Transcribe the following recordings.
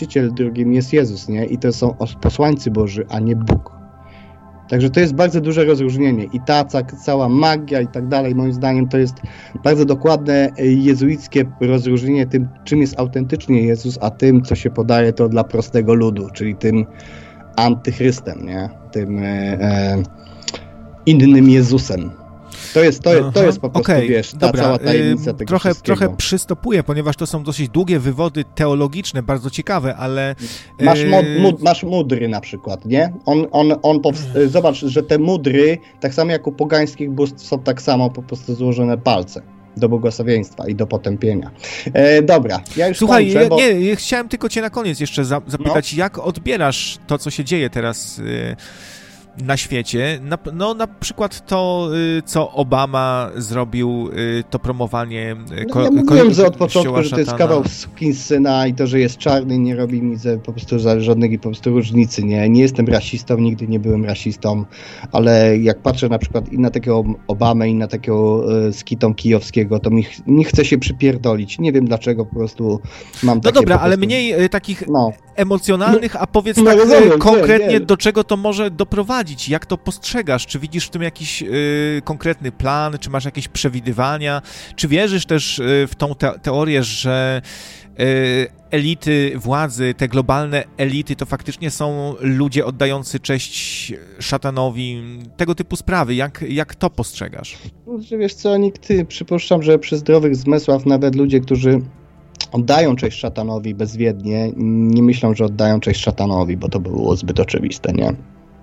niszczyciel, drugim jest Jezus, nie? I to są posłańcy Boży, a nie Bóg. Także to jest bardzo duże rozróżnienie i ta cała magia i tak dalej, moim zdaniem to jest bardzo dokładne jezuickie rozróżnienie tym, czym jest autentycznie Jezus, a tym, co się podaje to dla prostego ludu, czyli tym antychrystem, nie? Tym innym Jezusem. To jest po prostu, wiesz, ta cała tajemnica tego wszystkiego. Trochę przystopuję, ponieważ to są dosyć długie wywody teologiczne, bardzo ciekawe, ale... Masz mudry na przykład, nie? Zobacz, że te mudry, tak samo jak u pogańskich bóstw, są tak samo po prostu złożone palce do błogosławieństwa i do potępienia. Dobra, ja już słuchaj, kończę, ja chciałem tylko cię na koniec jeszcze zapytać, jak odbierasz to, co się dzieje teraz na świecie. Na przykład to, co Obama zrobił, to promowanie ja mówiłem, że od początku, że to jest kawał sukinsyna i to, że jest czarny, nie robi mi po prostu żadnej po prostu różnicy. Nie jestem rasistą, nigdy nie byłem rasistą, ale jak patrzę na przykład i na takiego Obamę, i na takiego Skitą Kijowskiego, to mi chce się przypierdolić. Nie wiem dlaczego, po prostu mam takie... No dobra, ale mniej takich emocjonalnych, a powiedz konkretnie, do czego to może doprowadzić. Jak to postrzegasz? Czy widzisz w tym jakiś konkretny plan? Czy masz jakieś przewidywania? Czy wierzysz też w tą teorię, że elity władzy, te globalne elity, to faktycznie są ludzie oddający cześć szatanowi? Tego typu sprawy. Jak to postrzegasz? Wiesz co, przypuszczam, że przy zdrowych zmysłach nawet ludzie, którzy oddają cześć szatanowi bezwiednie, nie myślą, że oddają cześć szatanowi, bo to było zbyt oczywiste, nie?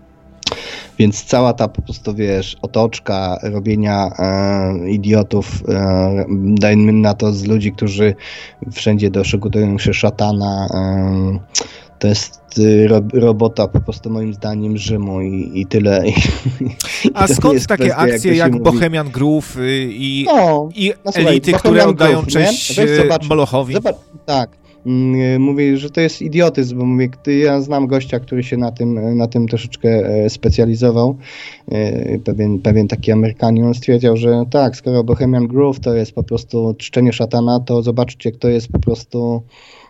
Więc cała ta po prostu, wiesz, otoczka robienia idiotów, dajmy na to z ludzi, którzy wszędzie doszukują się szatana, to jest robota po prostu moim zdaniem Rzymu i tyle. A skąd takie akcje jak Bohemian Groove i elity, które oddają cześć Molochowi? Zobacz, tak. Mówię, że to jest idiotyzm, bo mówię, ja znam gościa, który się na tym troszeczkę specjalizował, pewien taki Amerykanin, on stwierdził, że tak, skoro Bohemian Groove to jest po prostu czczenie szatana, to zobaczcie, kto jest po prostu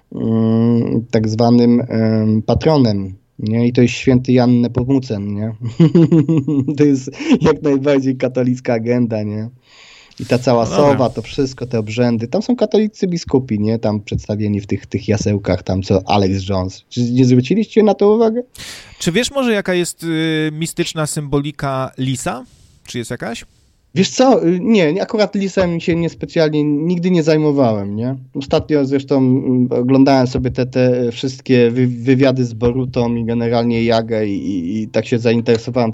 tak zwanym patronem, nie? I to jest święty Jan Nepomucen, nie? To jest jak najbardziej katolicka agenda, nie? I ta cała sowa, to wszystko, te obrzędy. Tam są katolicy biskupi, nie? Tam przedstawieni w tych jasełkach, tam co Alex Jones. Czy nie zwróciliście na to uwagę? Czy wiesz może, jaka jest mistyczna symbolika lisa? Czy jest jakaś? Wiesz co? Nie, akurat lisem się niespecjalnie nigdy nie zajmowałem, nie? Ostatnio zresztą oglądałem sobie te wszystkie wywiady z Borutą i generalnie Jagę i tak się zainteresowałem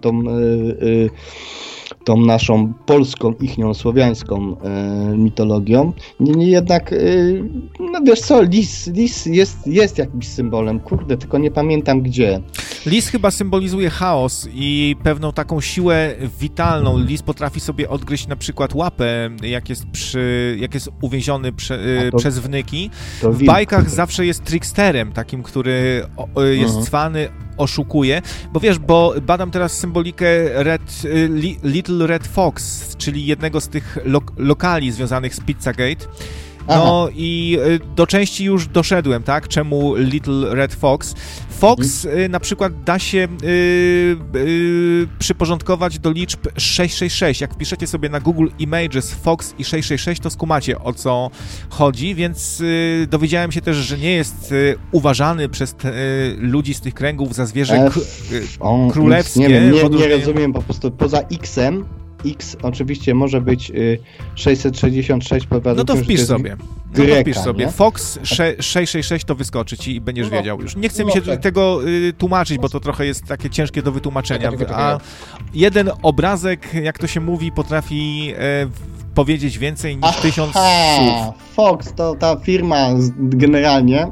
tą naszą polską, ichnią, słowiańską mitologią. Niemniej jednak, no wiesz co, lis jest jakimś symbolem, kurde, tylko nie pamiętam gdzie. Lis chyba symbolizuje chaos i pewną taką siłę witalną. Lis potrafi sobie odgryźć na przykład łapę, jak jest uwięziony przez wnyki. W bajkach zawsze jest tricksterem, takim, który jest cwany, oszukuje, bo badam teraz symbolikę Little Red Fox, czyli jednego z tych lokali związanych z Pizzagate. No i do części już doszedłem, tak? Czemu Little Red Fox? Fox na przykład da się przyporządkować do liczb 666. Jak wpiszecie sobie na Google Images Fox i 666, to skumacie, o co chodzi, więc dowiedziałem się też, że nie jest uważany przez ludzi z tych kręgów za zwierzę królewskie. Nie rozumiem, po prostu poza X-em. X oczywiście może być 666 pod No to wpisz sobie. Nie? Fox 666 to wyskoczy ci i będziesz wiedział już. Nie chce mi się tego tłumaczyć, bo to trochę jest takie ciężkie do wytłumaczenia. A jeden obrazek, jak to się mówi, potrafi powiedzieć więcej niż 1000 słów. Fox to ta firma generalnie.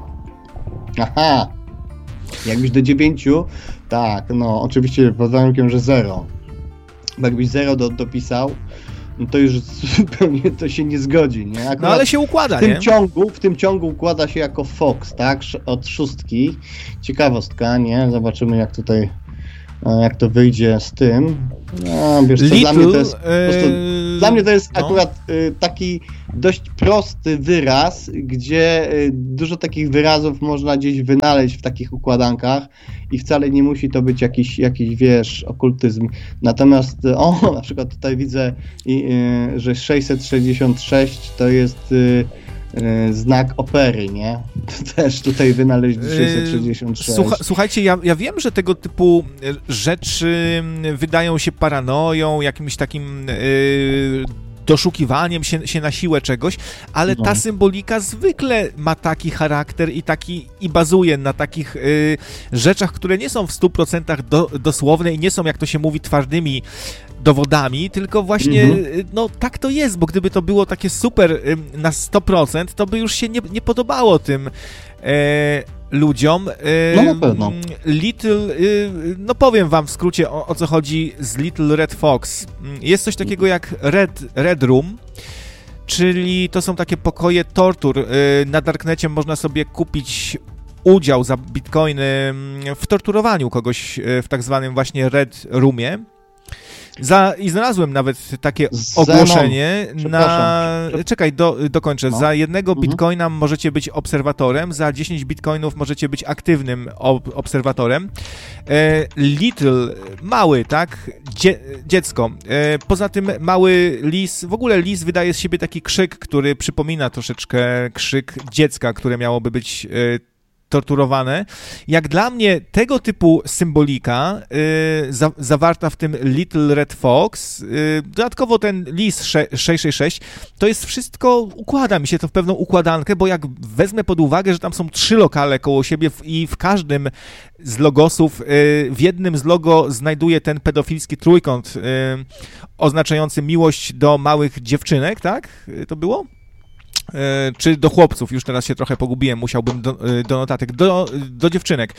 Jakbyś do 9, tak, no oczywiście pod warunkiem, że 0. Bo jakbyś 0 dopisał, no to już zupełnie to się nie zgodzi, nie? Akurat no ale się układa, w tym ciągu układa się jako Fox, tak? Od 6. Ciekawostka, nie? Zobaczymy, jak tutaj jak to wyjdzie z tym. No, wiesz co, dla mnie to jest akurat taki dość prosty wyraz, gdzie dużo takich wyrazów można gdzieś wynaleźć w takich układankach i wcale nie musi to być jakiś wiesz, okultyzm. Natomiast na przykład tutaj widzę, że 666 to jest znak opery, nie? To też tutaj wynaleźli 666. Słuchajcie, ja wiem, że tego typu rzeczy wydają się paranoją, jakimś takim doszukiwaniem się na siłę czegoś, ale ta symbolika zwykle ma taki charakter i bazuje na takich rzeczach, które nie są w 100% dosłowne i nie są, jak to się mówi, twardymi dowodami, tylko właśnie no tak to jest, bo gdyby to było takie super na 100%, to by już się nie podobało tym ludziom. No na pewno. No powiem wam w skrócie o co chodzi z Little Red Fox. Jest coś takiego jak Red Room, czyli to są takie pokoje tortur. Na Darknecie można sobie kupić udział za bitcoiny w torturowaniu kogoś w tak zwanym właśnie Red Roomie. I znalazłem nawet takie ogłoszenie Czekaj, dokończę. No. Za 1 bitcoina możecie być obserwatorem, za 10 bitcoinów możecie być aktywnym obserwatorem. Little, mały, tak? Dziecko. Poza tym mały lis, w ogóle lis wydaje z siebie taki krzyk, który przypomina troszeczkę krzyk dziecka, które miałoby być torturowane. Jak dla mnie tego typu symbolika zawarta w tym Little Red Fox, dodatkowo ten lis 666, to jest wszystko, układa mi się to w pewną układankę, bo jak wezmę pod uwagę, że tam są 3 lokale koło siebie i w każdym z logosów, w jednym z logo znajduje ten pedofilski trójkąt oznaczający miłość do małych dziewczynek, tak? To było? Czy do chłopców, już teraz się trochę pogubiłem, musiałbym do notatek, do dziewczynek.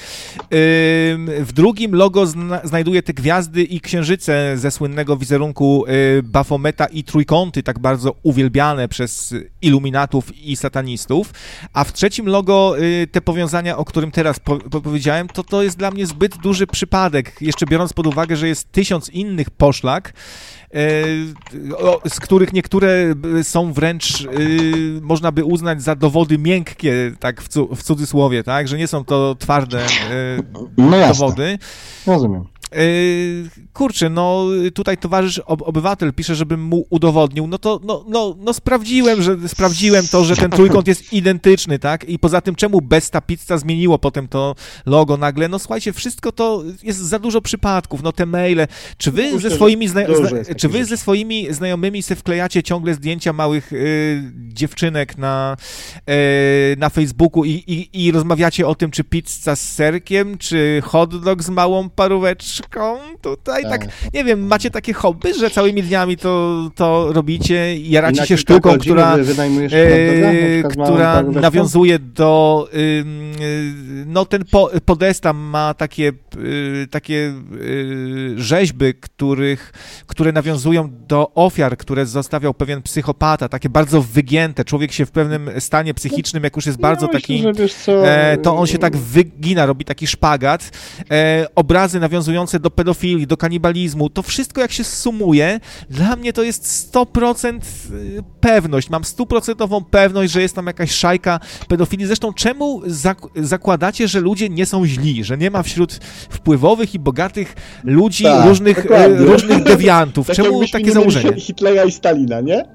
W drugim logo znajduje te gwiazdy i księżyce ze słynnego wizerunku Bafometa i trójkąty, tak bardzo uwielbiane przez iluminatów i satanistów, a w trzecim logo te powiązania, o którym teraz powiedziałem, to jest dla mnie zbyt duży przypadek, jeszcze biorąc pod uwagę, że jest 1000 innych poszlak, z których niektóre są wręcz, można by uznać za dowody miękkie, tak w cudzysłowie, tak, że nie są to twarde dowody. Rozumiem. Kurczę, no tutaj towarzysz obywatel pisze, żebym mu udowodnił, sprawdziłem to, że ten trójkąt jest identyczny, tak, i poza tym czemu Besta Pizza zmieniło potem to logo nagle, no słuchajcie, wszystko to jest za dużo przypadków, no te maile, czy wy ze swoimi znajomymi se wklejacie ciągle zdjęcia małych dziewczynek na Facebooku i rozmawiacie o tym, czy pizza z serkiem, czy hot dog z małą paróweczką? Tutaj tak, nie wiem, macie takie hobby, że całymi dniami to robicie i jaracie się sztuką, która nawiązuje do no ten Podesta ma takie rzeźby, które nawiązują do ofiar, które zostawiał pewien psychopata, takie bardzo wygięte, człowiek się w pewnym stanie psychicznym, jak już jest bardzo taki, to on się tak wygina, robi taki szpagat, obrazy nawiązujące do pedofilii, do kanibalizmu, to wszystko jak się sumuje, dla mnie to jest 100% pewność, mam 100% pewność, że jest tam jakaś szajka pedofilii. Zresztą czemu zakładacie, że ludzie nie są źli, że nie ma wśród wpływowych i bogatych ludzi różnych dewiantów? Tak czemu takie założenie? Hitlera i Stalina, nie?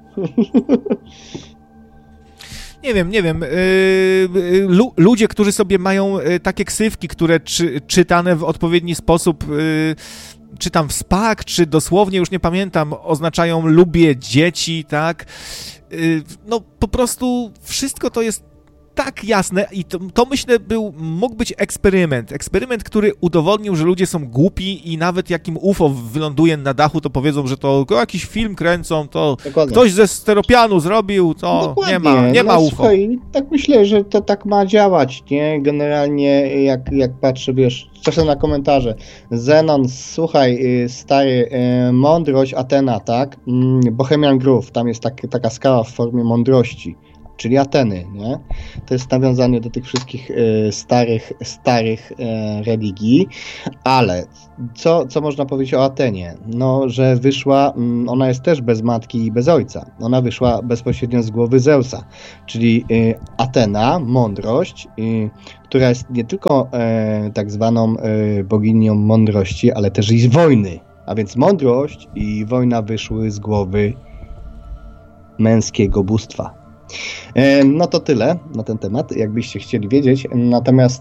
Nie wiem. Ludzie, którzy sobie mają takie ksywki, które czytane w odpowiedni sposób, czy tam w SPAK, czy dosłownie, już nie pamiętam, oznaczają lubię dzieci, tak? No po prostu wszystko to jest tak jasne i to myślę mógł być eksperyment, który udowodnił, że ludzie są głupi i nawet jak im UFO wyląduje na dachu, to powiedzą, że to jakiś film kręcą, to dokładnie. Ktoś ze steropianu zrobił, to dokładnie. nie ma UFO. Słuchaj, tak myślę, że to tak ma działać, nie? Generalnie jak patrzę, wiesz, czasem na komentarze. Zenon, słuchaj, stary, mądrość Atena, tak? Bohemian Grove, tam jest taka skala w formie mądrości. czyli Ateny, nie? To jest nawiązanie do tych wszystkich starych religii, ale co można powiedzieć o Atenie? No, że wyszła, ona jest też bez matki i bez ojca. Ona wyszła bezpośrednio z głowy Zeusa, czyli Atena, mądrość, która jest nie tylko tak zwaną boginią mądrości, ale też i wojny. A więc mądrość i wojna wyszły z głowy męskiego bóstwa. No to tyle na ten temat, jakbyście chcieli wiedzieć. Natomiast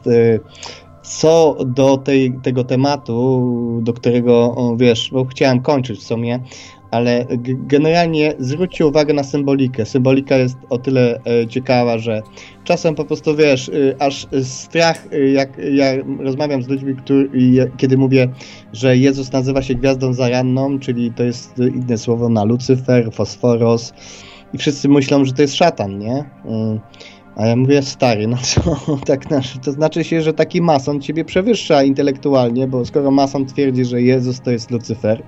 co do tego tematu, do którego, wiesz, bo chciałem kończyć w sumie, ale generalnie zwróćcie uwagę na symbolikę. Symbolika jest o tyle ciekawa, że czasem po prostu, wiesz, aż strach, jak ja rozmawiam z ludźmi, kiedy mówię, że Jezus nazywa się gwiazdą zaranną, czyli to jest inne słowo na Lucyfer, Fosforos, i wszyscy myślą, że to jest szatan, nie? A ja mówię, stary, no co, tak, to znaczy się, że taki mason ciebie przewyższa intelektualnie, bo skoro mason twierdzi, że Jezus to jest Lucyfer,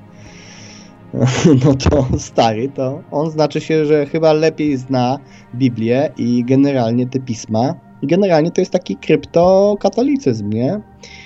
no to stary, to on znaczy się, że chyba lepiej zna Biblię i generalnie te pisma. I generalnie to jest taki kryptokatolicyzm, nie?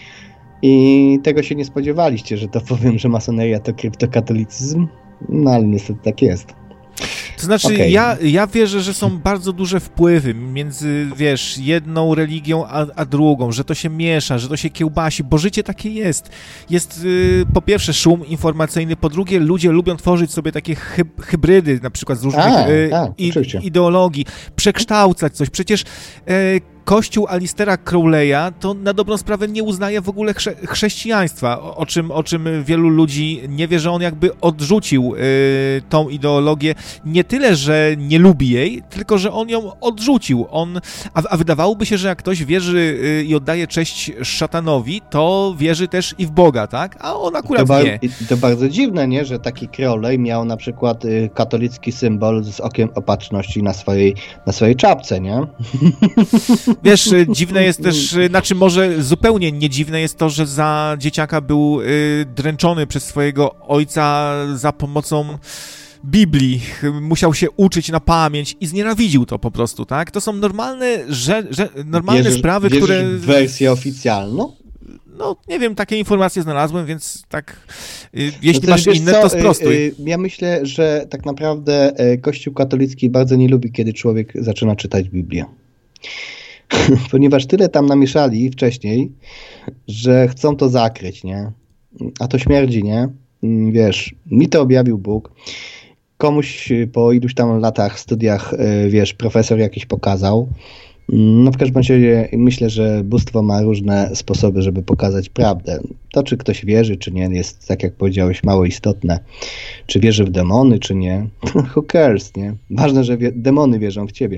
I tego się nie spodziewaliście, że to powiem, że masoneria to kryptokatolicyzm, no ale niestety tak jest. To znaczy, okay. ja wierzę, że są bardzo duże wpływy między, wiesz, jedną religią a drugą, że to się miesza, że to się kiełbasi, bo życie takie jest. Jest po pierwsze szum informacyjny, po drugie ludzie lubią tworzyć sobie takie hybrydy, na przykład z różnych ideologii, przekształcać coś. Przecież Kościół Alistera Crowley'a to na dobrą sprawę nie uznaje w ogóle chrześcijaństwa, o czym wielu ludzi nie wie, że on jakby odrzucił tą ideologię. Nie tyle, że nie lubi jej, tylko że on ją odrzucił. A wydawałoby się, że jak ktoś wierzy i oddaje cześć szatanowi, to wierzy też i w Boga, tak? A on akurat nie. To bardzo dziwne, nie? Że taki Crowley miał na przykład katolicki symbol z okiem opatrzności na swojej czapce, nie? Wiesz, dziwne jest też, znaczy może zupełnie nie dziwne jest to, że za dzieciaka był dręczony przez swojego ojca za pomocą Biblii. Musiał się uczyć na pamięć i znienawidził to po prostu, tak? To są normalne sprawy, które... w wersję oficjalną? No, nie wiem, takie informacje znalazłem, więc tak, jeśli masz inne, to sprostuj. Ja myślę, że tak naprawdę Kościół katolicki bardzo nie lubi, kiedy człowiek zaczyna czytać Biblię. Ponieważ tyle tam namieszali wcześniej, że chcą to zakryć, nie? A to śmierdzi, nie? Wiesz, mi to objawił Bóg. Komuś po iluś tam latach, studiach, wiesz, profesor jakiś pokazał. No w każdym razie myślę, że bóstwo ma różne sposoby, żeby pokazać prawdę. To, czy ktoś wierzy, czy nie, jest, tak jak powiedziałeś, mało istotne. Czy wierzy w demony, czy nie. Who cares, nie? Ważne, że demony wierzą w ciebie.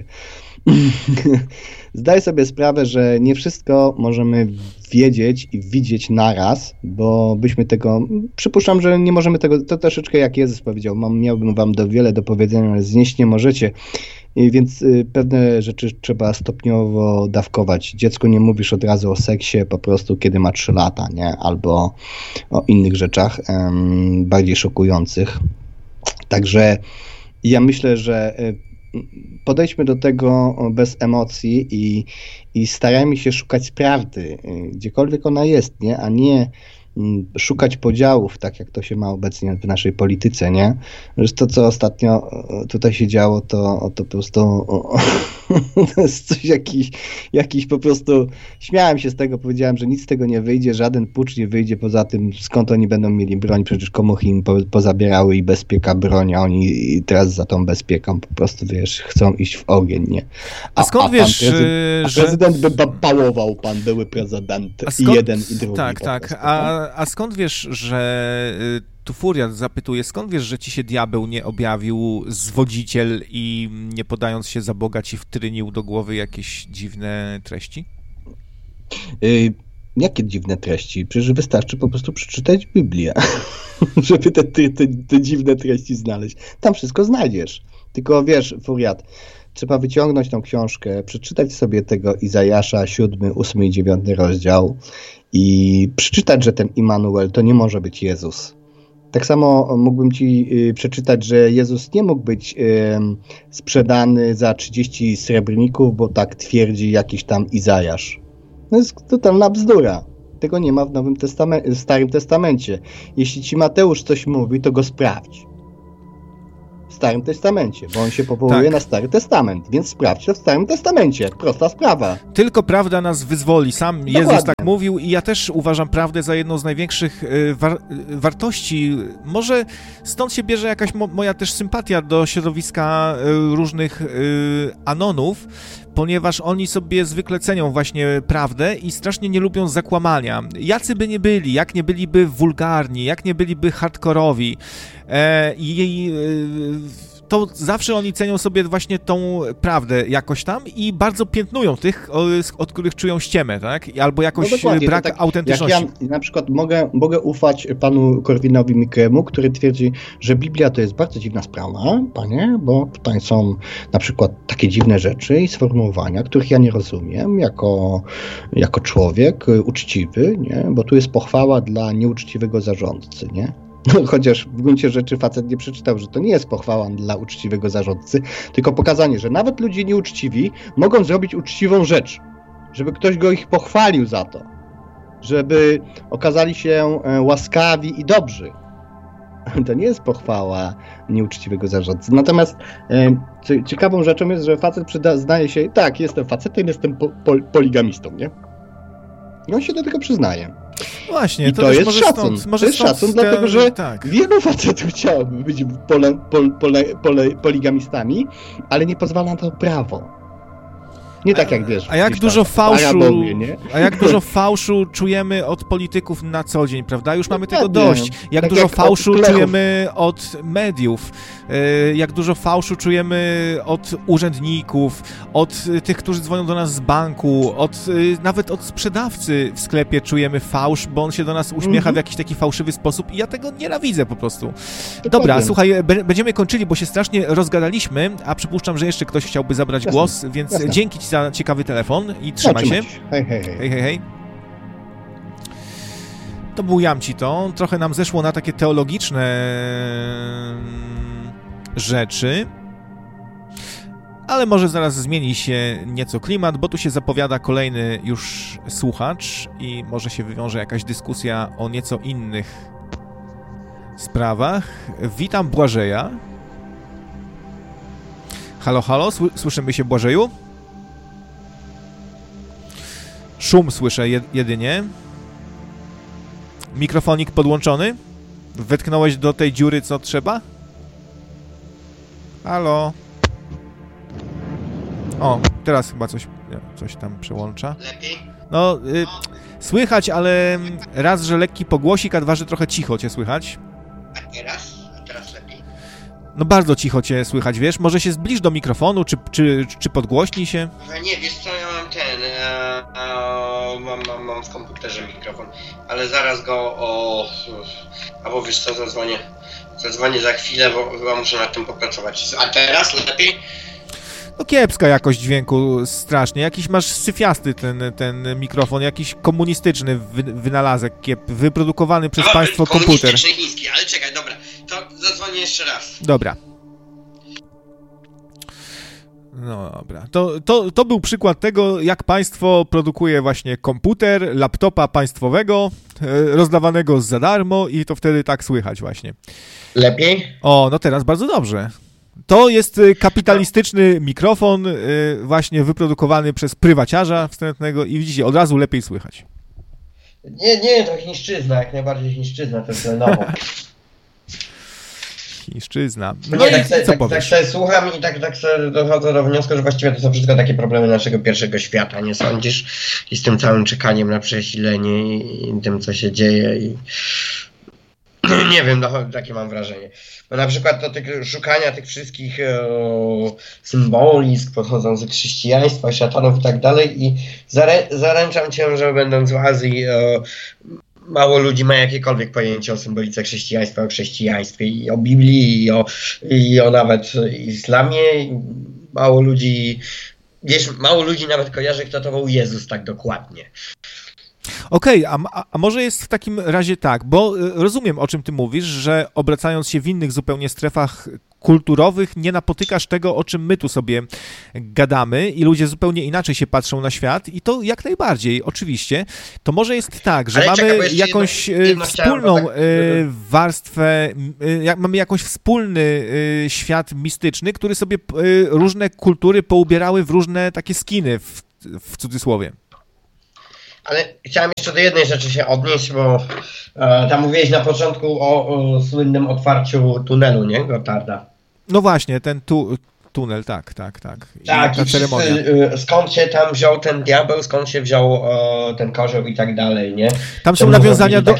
Zdaję sobie sprawę, że nie wszystko możemy wiedzieć i widzieć naraz, bo byśmy tego, przypuszczam, że nie możemy tego, to troszeczkę jak Jezus powiedział, miałbym wam wiele do powiedzenia, ale znieść nie możecie, więc pewne rzeczy trzeba stopniowo dawkować. Dziecku nie mówisz od razu o seksie po prostu, kiedy ma 3 lata, nie? Albo o innych rzeczach bardziej szokujących. Także ja myślę, że podejdźmy do tego bez emocji i starajmy się szukać prawdy, gdziekolwiek ona jest, nie? A nie szukać podziałów, tak jak to się ma obecnie w naszej polityce, nie? Że to, co ostatnio tutaj się działo, to po prostu to jest coś jakiś po prostu, śmiałem się z tego, powiedziałem, że nic z tego nie wyjdzie, żaden pucz nie wyjdzie, poza tym skąd oni będą mieli broń, przecież komuchy im pozabierały i bezpieka broń, a oni teraz za tą bezpieką po prostu, wiesz, chcą iść w ogień, nie? A skąd wiesz, że... Prezydent by pałował, pan były prezydent, i jeden, i drugi. Tak. A skąd wiesz, że tu Furiat zapytuje, skąd wiesz, że ci się diabeł nie objawił zwodziciel i nie podając się za Boga ci wtrynił do głowy jakieś dziwne treści? Jakie dziwne treści? Przecież wystarczy po prostu przeczytać Biblię, żeby te dziwne treści znaleźć. Tam wszystko znajdziesz. Tylko wiesz, Furiat, trzeba wyciągnąć tą książkę, przeczytać sobie tego Izajasza 7, 8 i 9 rozdział i przeczytać, że ten Immanuel to nie może być Jezus. Tak samo mógłbym ci przeczytać, że Jezus nie mógł być sprzedany za 30 srebrników, bo tak twierdzi jakiś tam Izajasz. To jest totalna bzdura. Tego nie ma w Starym Testamencie. Jeśli ci Mateusz coś mówi, to go sprawdź. W Starym Testamencie, bo on się powołuje na Stary Testament, więc sprawdź to w Starym Testamencie. Prosta sprawa. Tylko prawda nas wyzwoli. Sam Dokładnie. Jezus tak mówił i ja też uważam prawdę za jedną z największych wartości. Może stąd się bierze jakaś moja też sympatia do środowiska różnych anonów, ponieważ oni sobie zwykle cenią właśnie prawdę i strasznie nie lubią zakłamania. Jacy by nie byli, jak nie byliby wulgarni, jak nie byliby hardkorowi, to zawsze oni cenią sobie właśnie tą prawdę jakoś tam i bardzo piętnują tych, od których czują ściemę, tak? Albo jakoś brak tak, autentyczności. Jak ja na przykład mogę ufać panu Korwinowi Mikkemu, który twierdzi, że Biblia to jest bardzo dziwna sprawa, panie, bo tutaj są na przykład takie dziwne rzeczy i sformułowania, których ja nie rozumiem jako człowiek uczciwy, nie? Bo tu jest pochwała dla nieuczciwego zarządcy, nie? Chociaż w gruncie rzeczy facet nie przeczytał, że to nie jest pochwała dla uczciwego zarządcy, tylko pokazanie, że nawet ludzie nieuczciwi mogą zrobić uczciwą rzecz, żeby ktoś ich pochwalił za to, żeby okazali się łaskawi i dobrzy. To nie jest pochwała nieuczciwego zarządcy. Natomiast ciekawą rzeczą jest, że facet przyznaje się, tak, jestem facetem, jestem poligamistą, nie? I on się do tego przyznaje. Właśnie, i to jest szacun. To jest szacun, dlatego że wielu facetów chciałoby być poligamistami, ale nie pozwala na to prawo. Nie tak jak wiesz. A jak dużo fałszu czujemy od polityków na co dzień, prawda? Już mamy tego dość. Jak tak dużo jak fałszu czujemy od mediów, jak dużo fałszu czujemy od urzędników, od tych, którzy dzwonią do nas z banku, nawet od sprzedawcy w sklepie czujemy fałsz, bo on się do nas uśmiecha w jakiś taki fałszywy sposób i ja tego nienawidzę po prostu. Dobra, słuchaj, będziemy kończyli, bo się strasznie rozgadaliśmy, a przypuszczam, że jeszcze ktoś chciałby zabrać głos, więc dzięki ci za ciekawy telefon i trzymaj się. Hej. To był Jamcito. Trochę nam zeszło na takie teologiczne rzeczy, ale może zaraz zmieni się nieco klimat, bo tu się zapowiada kolejny już słuchacz i może się wywiąże jakaś dyskusja o nieco innych sprawach. Witam Błażeja. Halo, słyszymy się, Błażeju? Szum słyszę jedynie. Mikrofonik podłączony? Wetknąłeś do tej dziury, co trzeba? Halo? O, teraz chyba coś tam przełącza. Lepiej? No, słychać, ale raz, że lekki pogłosik, a dwa, że trochę cicho cię słychać. A teraz lepiej? No bardzo cicho cię słychać, wiesz? Może się zbliż do mikrofonu, czy podgłośnij się? Nie, wiesz co, ja mam mam w komputerze mikrofon, ale zaraz go albo wiesz co, zadzwonię za chwilę, bo chyba muszę nad tym popracować. A teraz lepiej? No kiepska jakość dźwięku, strasznie. Jakiś masz syfiasty ten mikrofon, jakiś komunistyczny wynalazek, wyprodukowany przez państwo komputer. Komunistyczny chiński, ale czekaj, dobra, to zadzwonię jeszcze raz. Dobra. No dobra, to był przykład tego, jak państwo produkuje właśnie komputer, laptopa państwowego, rozdawanego za darmo i to wtedy tak słychać właśnie. Lepiej? O, no teraz bardzo dobrze. To jest kapitalistyczny mikrofon właśnie wyprodukowany przez prywaciarza wstrętnego i widzicie, od razu lepiej słychać. Nie, to chińszczyzna, jak najbardziej chińszczyzna, to jest nowo. Chińszczyzna. No i co powiesz? Tak słucham i tak sobie dochodzę do wniosku, że właściwie to są wszystko takie problemy naszego pierwszego świata, nie sądzisz? I z tym całym czekaniem na przesilenie i tym, co się dzieje i... Nie wiem, takie mam wrażenie. Bo na przykład do tego szukania tych wszystkich symbolizm pochodzących z chrześcijaństwa, szatanów i tak dalej i zaręczam cię, że będąc w Azji mało ludzi ma jakiekolwiek pojęcie o symbolice chrześcijaństwa, o chrześcijaństwie i o Biblii i o nawet islamie. Mało ludzi nawet kojarzy, kto to był Jezus tak dokładnie. Okej, a może jest w takim razie tak, bo rozumiem, o czym ty mówisz, że obracając się w innych zupełnie strefach kulturowych nie napotykasz tego, o czym my tu sobie gadamy i ludzie zupełnie inaczej się patrzą na świat i to jak najbardziej, oczywiście. To może jest tak, że mamy jakąś wspólną warstwę, mamy jakiś wspólny świat mistyczny, który sobie różne kultury poubierały w różne takie skiny, w cudzysłowie. Ale chciałem jeszcze do jednej rzeczy się odnieść, bo tam mówiłeś na początku o słynnym otwarciu tunelu, nie? Gotarda. No właśnie, ten tunel, tak. Tak, ta ceremonia. Skąd się tam wziął ten diabeł, skąd się wziął ten kozioł i tak dalej, nie? Tam są nawiązania do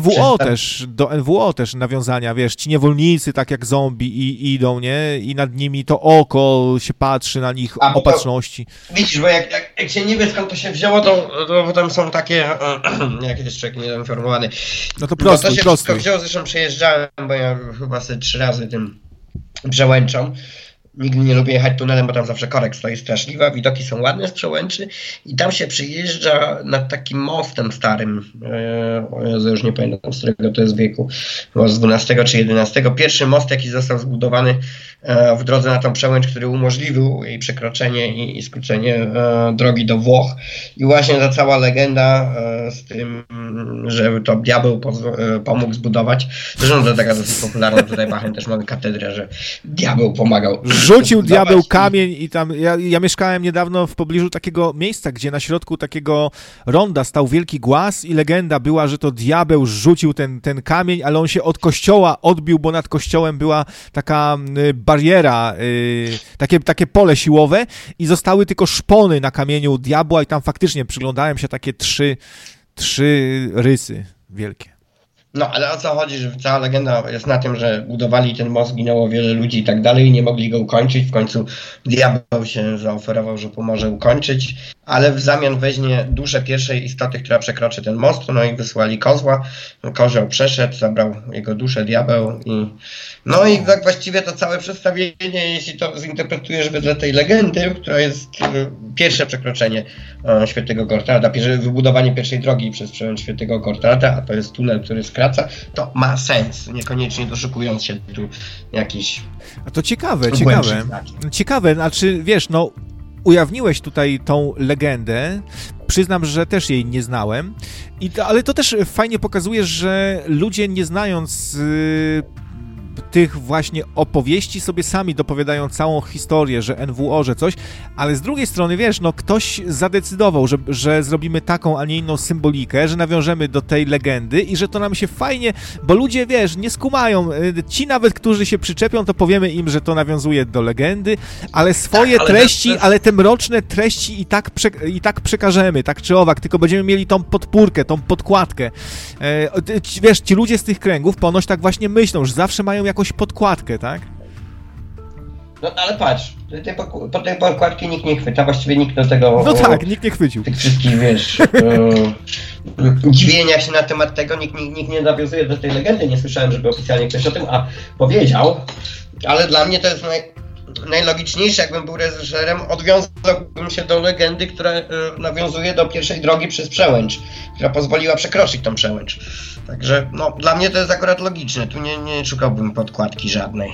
NWO też nawiązania, wiesz, ci niewolnicy tak jak zombie i idą, nie? I nad nimi to oko się patrzy na nich opatrzności. Widzisz, bo jak się nie wie skąd to się wzięło, to tam są takie, jak jest człowiek niedoinformowany. No to prostuj. To się wszystko wzięło, zresztą przejeżdżałem, bo ja chyba sobie 3 razy tym Przełęczą. Nigdy nie lubię jechać tunelem, bo tam zawsze korek stoi straszliwa, widoki są ładne z Przełęczy i tam się przyjeżdża nad takim mostem starym, o Jezu, już nie pamiętam z którego to jest wieku, chyba z XII czy XI. Pierwszy most, jaki został zbudowany w drodze na tą Przełęcz, który umożliwił jej przekroczenie i skrócenie drogi do Włoch. I właśnie ta cała legenda z tym, że to diabeł pomógł zbudować. Zresztą to taka dosyć popularna, tutaj w Aachen też mamy katedrę, że diabeł pomagał. Rzucił diabeł kamień i tam, ja mieszkałem niedawno w pobliżu takiego miejsca, gdzie na środku takiego ronda stał wielki głaz i legenda była, że to diabeł rzucił ten kamień, ale on się od kościoła odbił, bo nad kościołem była taka bariera, takie pole siłowe i zostały tylko szpony na kamieniu diabła i tam faktycznie przyglądałem się takie trzy rysy wielkie. No, ale o co chodzi, że cała legenda jest na tym, że budowali ten most, ginęło wiele ludzi i tak dalej i nie mogli go ukończyć. W końcu diabeł się zaoferował, że pomoże ukończyć, ale w zamian weźmie duszę pierwszej istoty, która przekroczy ten most, no i wysłali kozła. Kozioł przeszedł, zabrał jego duszę diabeł i no i tak właściwie to całe przedstawienie, jeśli to zinterpretujesz wedle tej legendy, która jest pierwsze przekroczenie Świętego Gottarda, wybudowanie pierwszej drogi przez Przełęcz Świętego Gottarda, a to jest tunel, który skraca, to ma sens, niekoniecznie doszukując się tu jakiś... A to ciekawe, znaczy wiesz, no ujawniłeś tutaj tą legendę, przyznam, że też jej nie znałem, ale to też fajnie pokazuje, że ludzie nie znając tych właśnie opowieści sobie sami dopowiadają całą historię, że NWO, że coś, ale z drugiej strony, wiesz, no ktoś zadecydował, że zrobimy taką, a nie inną symbolikę, że nawiążemy do tej legendy i że to nam się fajnie, bo ludzie, wiesz, nie skumają. Ci nawet, którzy się przyczepią, to powiemy im, że to nawiązuje do legendy, ale swoje treści, ale te mroczne treści i tak przekażemy, tak czy owak, tylko będziemy mieli tą podpórkę, tą podkładkę. Wiesz, ci ludzie z tych kręgów ponoć tak właśnie myślą, że zawsze mają jakąś podkładkę, tak? No ale patrz, po tej podkładki nikt nie chwyta, właściwie nikt do tego... No tak, nikt nie chwycił. Tych wszystkich, wiesz, dziwieniach się na temat tego, nikt nie nawiązuje do tej legendy, nie słyszałem, żeby oficjalnie ktoś o tym powiedział, ale dla mnie to jest najlogiczniejsze, jakbym był reżyserem, odwiązałbym się do legendy, która nawiązuje do pierwszej drogi przez Przełęcz, która pozwoliła przekroczyć tą Przełęcz. Także no, dla mnie to jest akurat logiczne, tu nie szukałbym podkładki żadnej.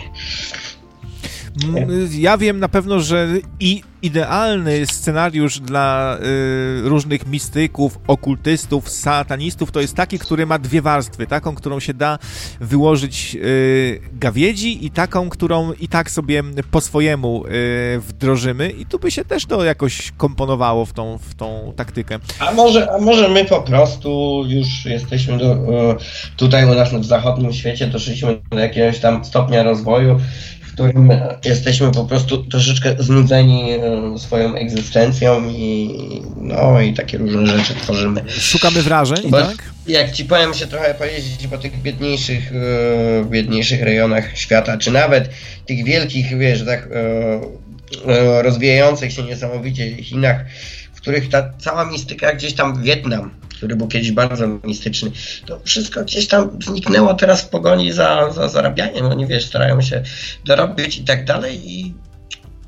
Ja wiem na pewno, że idealny scenariusz dla różnych mistyków, okultystów, satanistów to jest taki, który ma 2 warstwy. Taką, którą się da wyłożyć gawiedzi i taką, którą i tak sobie po swojemu wdrożymy i tu by się też to jakoś komponowało w tą taktykę. A może my po prostu już jesteśmy tutaj u nas w zachodnim świecie, doszliśmy do jakiegoś tam stopnia rozwoju, w którym jesteśmy po prostu troszeczkę znudzeni swoją egzystencją i takie różne rzeczy tworzymy. Szukamy wrażeń, tak? Jak ci powiem, się trochę pojeździć po tych biedniejszych rejonach świata, czy nawet tych wielkich, wiesz, tak rozwijających się niesamowicie Chinach, w których ta cała mistyka, gdzieś tam Wietnam, który był kiedyś bardzo mistyczny, to wszystko gdzieś tam zniknęło teraz w pogoni za zarabianiem. Oni, wiesz, starają się dorobić i tak dalej i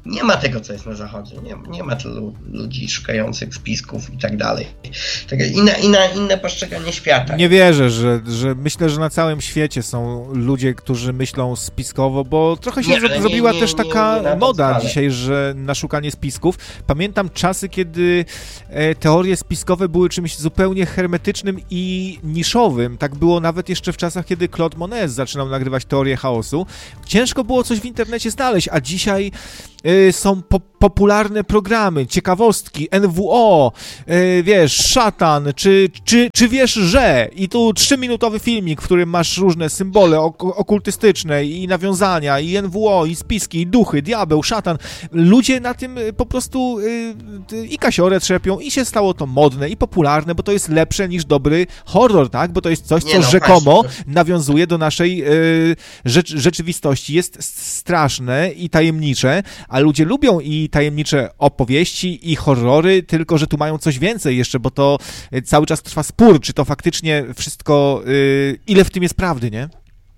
Nie ma tego, co jest na Zachodzie. Nie ma tylu ludzi szukających spisków i tak dalej. Inne postrzeganie świata. Nie wierzę, że myślę, że na całym świecie są ludzie, którzy myślą spiskowo, bo trochę się zrobiła też taka moda dzisiaj, że na szukanie spisków. Pamiętam czasy, kiedy teorie spiskowe były czymś zupełnie hermetycznym i niszowym. Tak było nawet jeszcze w czasach, kiedy Claude Monet zaczynał nagrywać teorię chaosu. Ciężko było coś w internecie znaleźć, a dzisiaj są popularne programy, ciekawostki, NWO, wiesz, szatan, czy wiesz, że... I tu 3-minutowy filmik, w którym masz różne symbole okultystyczne i nawiązania, i NWO, i spiski, i duchy, diabeł, szatan. Ludzie na tym po prostu i kasiorę trzepią i się stało to modne i popularne, bo to jest lepsze niż dobry horror, tak? Bo to jest coś, co rzekomo nawiązuje do naszej rzeczywistości. Jest straszne i tajemnicze, a ludzie lubią i tajemnicze opowieści, i horrory, tylko że tu mają coś więcej jeszcze, bo to cały czas trwa spór, czy to faktycznie wszystko, ile w tym jest prawdy, nie?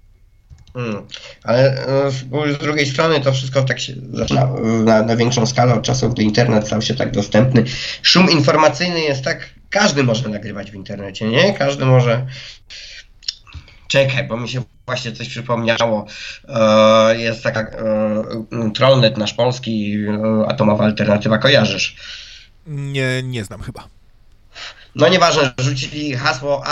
Ale z drugiej strony to wszystko tak się zaczyna na większą skalę od czasów, gdy internet stał się tak dostępny. Szum informacyjny jest tak, każdy może nagrywać w internecie, nie? Każdy może... Czekaj, bo mi się właśnie coś przypomniało. Jest taka Trollnet nasz polski, Atomowa Alternatywa, kojarzysz? Nie znam chyba. No nieważne, rzucili hasło,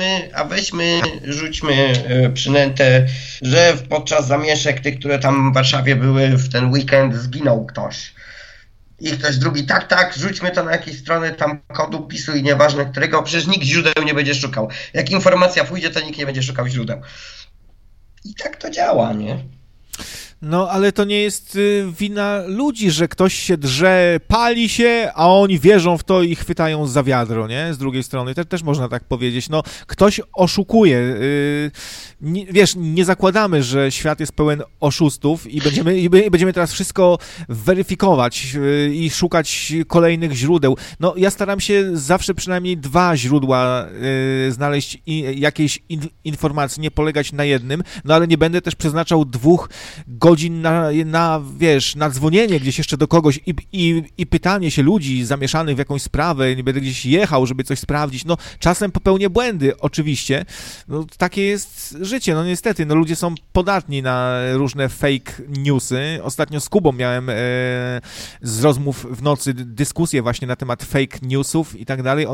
rzućmy przynętę, że podczas zamieszek tych, które tam w Warszawie były w ten weekend, zginął ktoś. I ktoś drugi, tak, rzućmy to na jakieś strony tam kodu PiS-u i nieważne którego, przecież nikt źródeł nie będzie szukał. Jak informacja pójdzie, to nikt nie będzie szukał źródeł. I tak to działa, nie? No, ale to nie jest wina ludzi, że ktoś się drze, pali się, a oni wierzą w to i chwytają za wiadro, nie? Z drugiej strony, też można tak powiedzieć. No, ktoś oszukuje. Wiesz, nie zakładamy, że świat jest pełen oszustów i będziemy teraz wszystko weryfikować i szukać kolejnych źródeł. No, ja staram się zawsze przynajmniej 2 źródła znaleźć jakiejś informacji, nie polegać na jednym, no ale nie będę też przeznaczał 2 godzin na dzwonienie gdzieś jeszcze do kogoś i pytanie się ludzi zamieszanych w jakąś sprawę, nie będę gdzieś jechał, żeby coś sprawdzić. No, czasem popełnię błędy, oczywiście. No, takie jest życie, no niestety. No, ludzie są podatni na różne fake newsy. Ostatnio z Kubą miałem z rozmów w nocy dyskusję właśnie na temat fake newsów i tak dalej.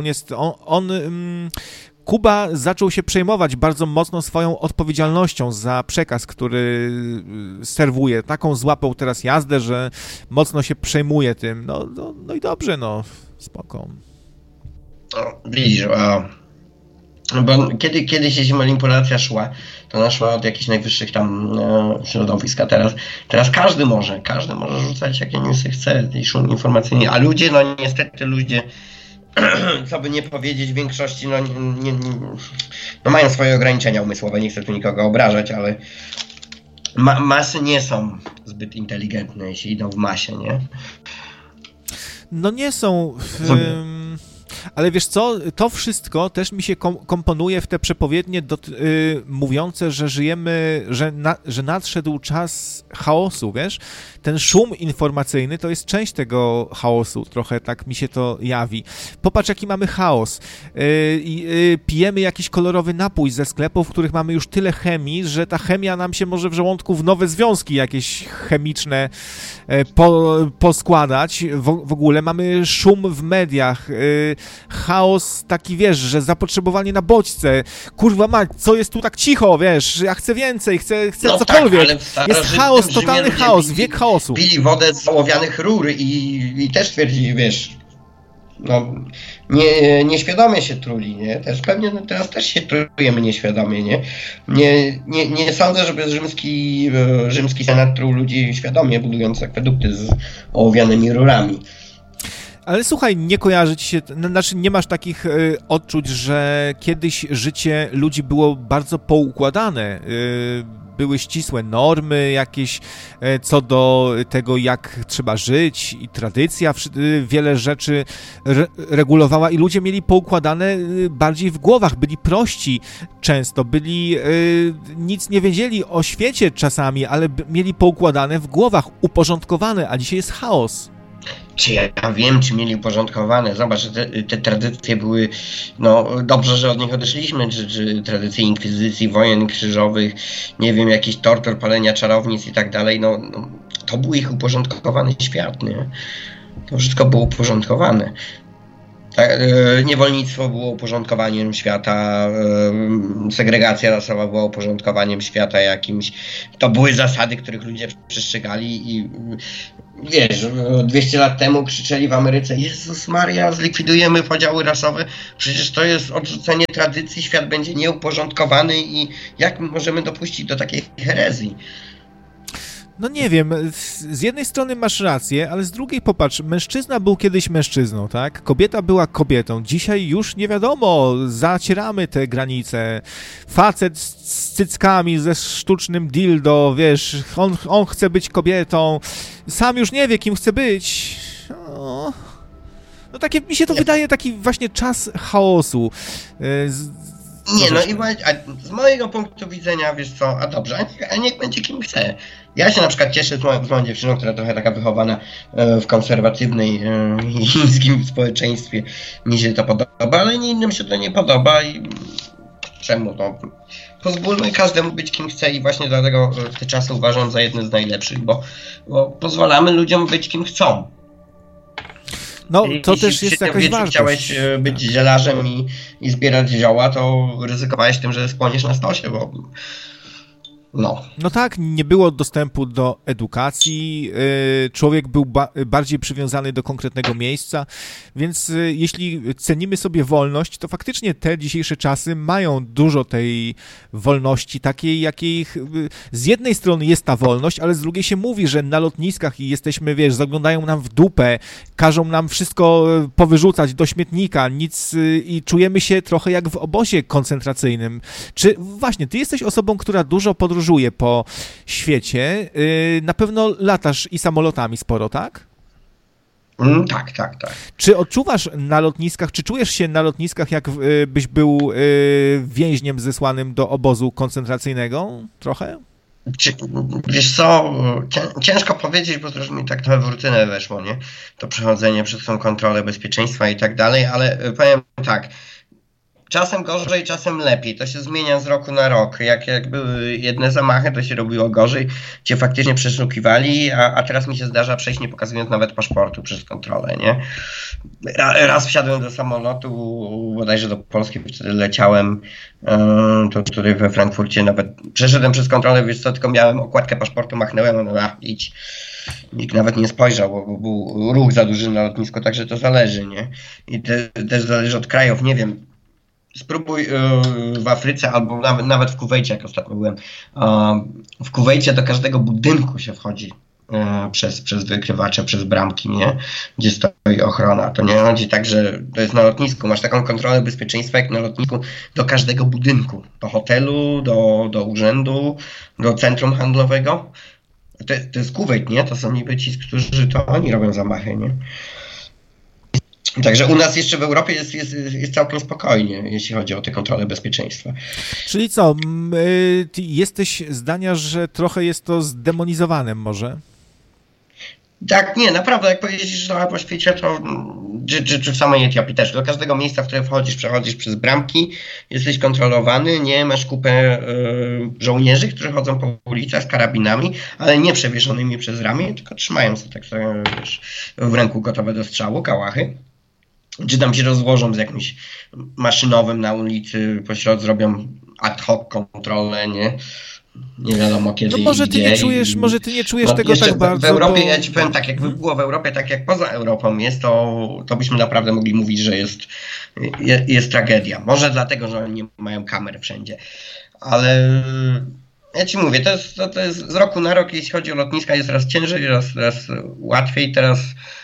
Kuba zaczął się przejmować bardzo mocno swoją odpowiedzialnością za przekaz, który serwuje. Taką złapał teraz jazdę, że mocno się przejmuje tym. No i dobrze, no, spoko. Widzisz, bo kiedyś manipulacja szła, to ona szła od jakichś najwyższych tam środowisk, a teraz każdy może rzucać jakie newsy chce i szum informacyjny, a ludzie, no niestety ludzie, co by nie powiedzieć, w większości no mają swoje ograniczenia umysłowe, nie chcę tu nikogo obrażać, ale masy nie są zbyt inteligentne, jeśli idą w masie, nie? No nie są... Ale wiesz co, to wszystko też mi się komponuje w te przepowiednie mówiące, że żyjemy, że nadszedł czas chaosu, wiesz? Ten szum informacyjny to jest część tego chaosu, trochę tak mi się to jawi. Popatrz, jaki mamy chaos. Pijemy jakiś kolorowy napój ze sklepów, w których mamy już tyle chemii, że ta chemia nam się może w żołądku w nowe związki jakieś chemiczne poskładać. W ogóle mamy szum w mediach, chaos taki, wiesz, że zapotrzebowanie na bodźce. Kurwa mać, co jest tu tak cicho, wiesz, ja chcę więcej, chcę no cokolwiek. Tak, jest chaos, totalny chaos, wiek chaosu. Pili wodę z ołowianych rur i też twierdzili, wiesz, no nieświadomie się truli, nie? Też pewnie teraz też się trujemy nieświadomie, nie? Nie sądzę, żeby rzymski senat truł ludzi świadomie, budując akwedukty z ołowianymi rurami. Ale słuchaj, nie kojarzy ci się, znaczy nie masz takich odczuć, że kiedyś życie ludzi było bardzo poukładane, były ścisłe normy jakieś co do tego, jak trzeba żyć i tradycja wiele rzeczy regulowała i ludzie mieli poukładane bardziej w głowach, byli prości często, nic nie wiedzieli o świecie czasami, ale mieli poukładane w głowach, uporządkowane, a dzisiaj jest chaos. Czy ja wiem, czy mieli uporządkowane. Zobacz, że te tradycje były, no dobrze, że od nich odeszliśmy, czy tradycje inkwizycji, wojen krzyżowych, nie wiem, jakiś tortur, palenia czarownic i tak dalej, no to był ich uporządkowany świat, nie? To wszystko było uporządkowane. Niewolnictwo było uporządkowaniem świata, segregacja rasowa była uporządkowaniem świata jakimś. To były zasady, których ludzie przestrzegali i wiesz, 200 lat temu krzyczeli w Ameryce: Jezus Maria, zlikwidujemy podziały rasowe, przecież to jest odrzucenie tradycji, świat będzie nieuporządkowany i jak możemy dopuścić do takiej herezji? No nie wiem, z jednej strony masz rację, ale z drugiej popatrz, mężczyzna był kiedyś mężczyzną, tak? Kobieta była kobietą, dzisiaj już nie wiadomo, zacieramy te granice. Facet z cyckami, ze sztucznym dildo, wiesz, on chce być kobietą, sam już nie wie, kim chce być. No takie, mi się to wydaje taki właśnie czas chaosu. Nie, no i z mojego punktu widzenia, wiesz co, a dobrze, a niech będzie kim chce. Ja się na przykład cieszę z moją dziewczyną, która trochę taka wychowana w konserwatywnej chińskim społeczeństwie. Mi się to podoba, ale innym się to nie podoba i czemu to? Pozwólmy każdemu być kim chce i właśnie dlatego te czasy uważam za jedne z najlepszych, bo pozwalamy ludziom być kim chcą. No, to też jest jakaś wartość. Chciałeś być zielarzem i zbierać zioła, to ryzykowałeś tym, że skłoniesz na stosie, bo No tak, nie było dostępu do edukacji, człowiek był bardziej przywiązany do konkretnego miejsca, więc jeśli cenimy sobie wolność, to faktycznie te dzisiejsze czasy mają dużo tej wolności, takiej jakiej z jednej strony jest ta wolność, ale z drugiej się mówi, że na lotniskach i jesteśmy, wiesz, zaglądają nam w dupę, każą nam wszystko powyrzucać do śmietnika, i czujemy się trochę jak w obozie koncentracyjnym. Czy właśnie, ty jesteś osobą, która dużo podróżuje po świecie, na pewno latasz i samolotami sporo, tak? Tak. Czy odczuwasz na lotniskach, czy czujesz się na lotniskach, jakbyś był więźniem zesłanym do obozu koncentracyjnego? Trochę? Wiesz co, ciężko powiedzieć, bo też mi tak trochę w rutynę weszło, nie? To przechodzenie przez tą kontrolę bezpieczeństwa i tak dalej, ale powiem tak. Czasem gorzej, czasem lepiej. To się zmienia z roku na rok. Jak były jedne zamachy, to się robiło gorzej. Cię faktycznie przeszukiwali, a teraz mi się zdarza przejść, nie pokazując nawet paszportu przez kontrolę, nie? Raz wsiadłem do samolotu, bodajże do Polski, wtedy leciałem, to tutaj we Frankfurcie nawet przeszedłem przez kontrolę, wiesz co, tylko miałem okładkę paszportu, machnąłem, idź. Nikt nawet nie spojrzał, bo był ruch za duży na lotnisku, także to zależy, nie? I też zależy od krajów, nie wiem. Spróbuj w Afryce albo nawet w Kuwejcie, jak ostatnio byłem. W Kuwejcie do każdego budynku się wchodzi przez wykrywacze, przez bramki, nie? Gdzie stoi ochrona. To nie chodzi tak, że to jest na lotnisku. Masz taką kontrolę bezpieczeństwa jak na lotnisku do każdego budynku. Do hotelu, do urzędu, do centrum handlowego. To jest Kuwejt, nie? To są niby ci, którzy to oni robią zamachy, nie? Także u nas jeszcze w Europie jest całkiem spokojnie, jeśli chodzi o te kontrole bezpieczeństwa. Czyli co, ty jesteś zdania, że trochę jest to zdemonizowane może? Tak, nie, naprawdę, jak pojeździsz trochę po świecie, to czy w samej Etiopii też, do każdego miejsca, w które wchodzisz, przechodzisz przez bramki, jesteś kontrolowany, nie, masz kupę żołnierzy, którzy chodzą po ulicach z karabinami, ale nie przewieszonymi przez ramię, tylko trzymają sobie tak sobie, wiesz, w ręku gotowe do strzału, kałachy. Czy tam się rozłożą z jakimś maszynowym na ulicy, pośrodku zrobią ad hoc kontrolę, nie wiadomo kiedy. No może ty nie czujesz tego tak bardzo. W Europie, ja ci powiem tak, jakby było w Europie, tak jak poza Europą jest, to byśmy naprawdę mogli mówić, że jest tragedia. Może dlatego, że oni nie mają kamer wszędzie. Ale ja ci mówię, to jest z roku na rok, jeśli chodzi o lotniska, jest raz ciężej, raz łatwiej.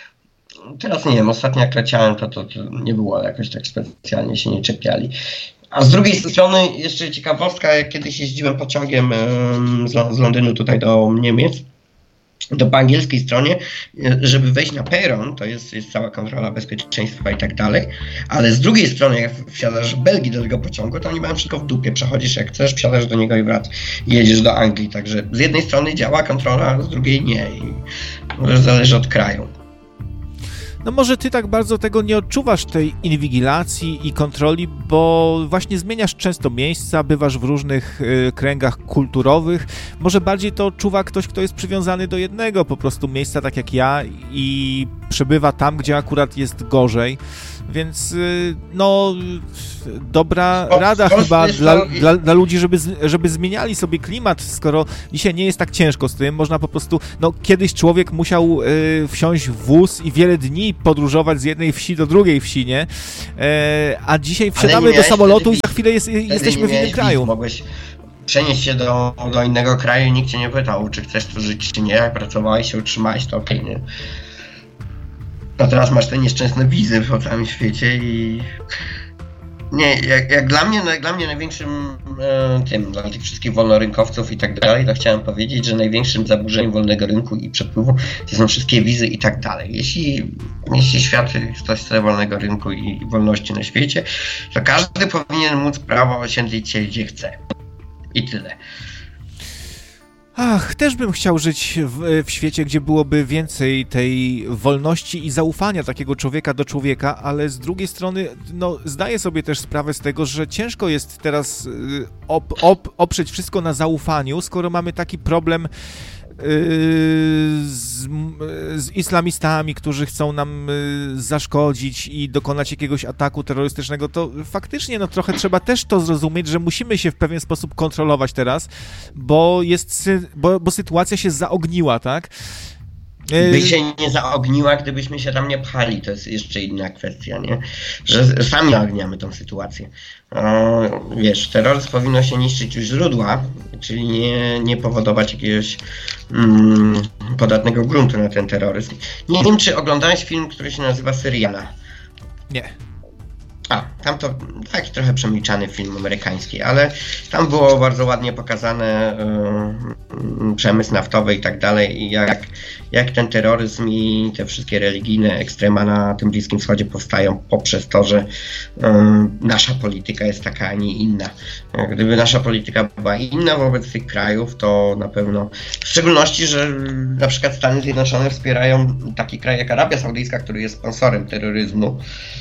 Teraz nie wiem, ostatnio jak leciałem, to nie było jakoś tak specjalnie się nie czepiali. A z drugiej strony jeszcze ciekawostka, jak kiedyś jeździłem pociągiem z Londynu tutaj do Niemiec, to po angielskiej stronie, żeby wejść na peron, to jest cała kontrola bezpieczeństwa i tak dalej, ale z drugiej strony, jak wsiadasz w Belgii do tego pociągu, to oni mają wszystko w dupie, przechodzisz jak chcesz, wsiadasz do niego i jedziesz do Anglii, także z jednej strony działa kontrola, a z drugiej nie i może zależy od kraju. No może ty tak bardzo tego nie odczuwasz, tej inwigilacji i kontroli, bo właśnie zmieniasz często miejsca, bywasz w różnych kręgach kulturowych. Może bardziej to odczuwa ktoś, kto jest przywiązany do jednego po prostu miejsca, tak jak ja, i przebywa tam, gdzie akurat jest gorzej. Więc no dobra rada chyba dla ludzi, żeby zmieniali sobie klimat, skoro dzisiaj nie jest tak ciężko z tym. Można po prostu, no kiedyś człowiek musiał wsiąść w wóz i wiele dni podróżować z jednej wsi do drugiej wsi, nie? A dzisiaj wsiadamy do samolotu i za chwilę jesteśmy w innym kraju. Mogłeś przenieść się do innego kraju i nikt cię nie pytał, czy chcesz tu żyć, czy nie. Jak pracowałeś się, utrzymałeś, to okej, nie? A teraz masz te nieszczęsne wizy po całym świecie i... Nie, jak dla mnie największym dla tych wszystkich wolnorynkowców i tak dalej, to chciałem powiedzieć, że największym zaburzeniem wolnego rynku i przepływu to są wszystkie wizy i tak dalej. Jeśli świat ktoś chce wolnego rynku i wolności na świecie, to każdy powinien móc prawo osiedlić się gdzie chce. I tyle. Ach, też bym chciał żyć w świecie, gdzie byłoby więcej tej wolności i zaufania takiego człowieka do człowieka, ale z drugiej strony, no, zdaję sobie też sprawę z tego, że ciężko jest teraz oprzeć wszystko na zaufaniu, skoro mamy taki problem z islamistami, którzy chcą nam zaszkodzić i dokonać jakiegoś ataku terrorystycznego, to faktycznie no trochę trzeba też to zrozumieć, że musimy się w pewien sposób kontrolować teraz, bo sytuacja się zaogniła, tak? By się nie zaogniła, gdybyśmy się tam nie pchali, to jest jeszcze inna kwestia, nie? Że sami zaogniamy tą sytuację. Wiesz, terroryzm powinno się niszczyć u źródła, czyli nie powodować jakiegoś podatnego gruntu na ten terroryzm. Nie wiem, czy oglądałeś film, który się nazywa Syriana. Nie. Tam to taki trochę przemilczany film amerykański, ale tam było bardzo ładnie pokazane przemysł naftowy i tak dalej i jak ten terroryzm i te wszystkie religijne ekstrema na tym Bliskim Wschodzie powstają poprzez to, że nasza polityka jest taka, a nie inna. Gdyby nasza polityka była inna wobec tych krajów, to na pewno, w szczególności, że na przykład Stany Zjednoczone wspierają taki kraj jak Arabia Saudyjska, który jest sponsorem terroryzmu,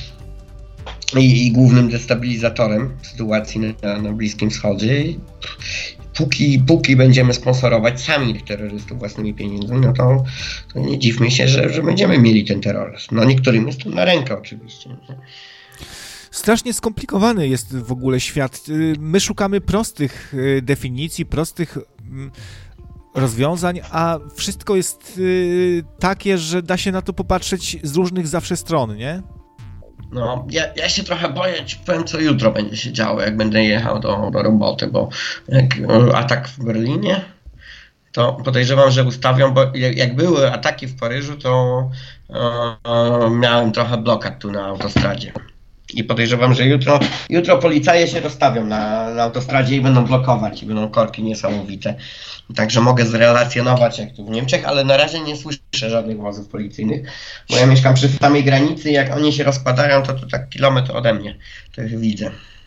i głównym destabilizatorem sytuacji na Bliskim Wschodzie. Póki będziemy sponsorować sami tych terrorystów własnymi pieniędzmi, no to nie dziwmy się, że będziemy mieli ten terroryzm. No niektórym jest to na rękę oczywiście. Strasznie skomplikowany jest w ogóle świat. My szukamy prostych definicji, prostych rozwiązań, a wszystko jest takie, że da się na to popatrzeć z różnych zawsze stron, nie? No, ja się trochę boję, powiem co jutro będzie się działo, jak będę jechał do roboty, bo jak atak w Berlinie, to podejrzewam, że ustawią, bo jak były ataki w Paryżu, to miałem trochę blokad tu na autostradzie. I podejrzewam, że jutro policaje się rozstawią na autostradzie i będą blokować, i będą korki niesamowite. Także mogę zrelacjonować jak tu w Niemczech, ale na razie nie słyszę żadnych wozów policyjnych, bo ja mieszkam przy samej granicy i jak oni się rozpadają, to tak kilometr ode mnie, to ich widzę.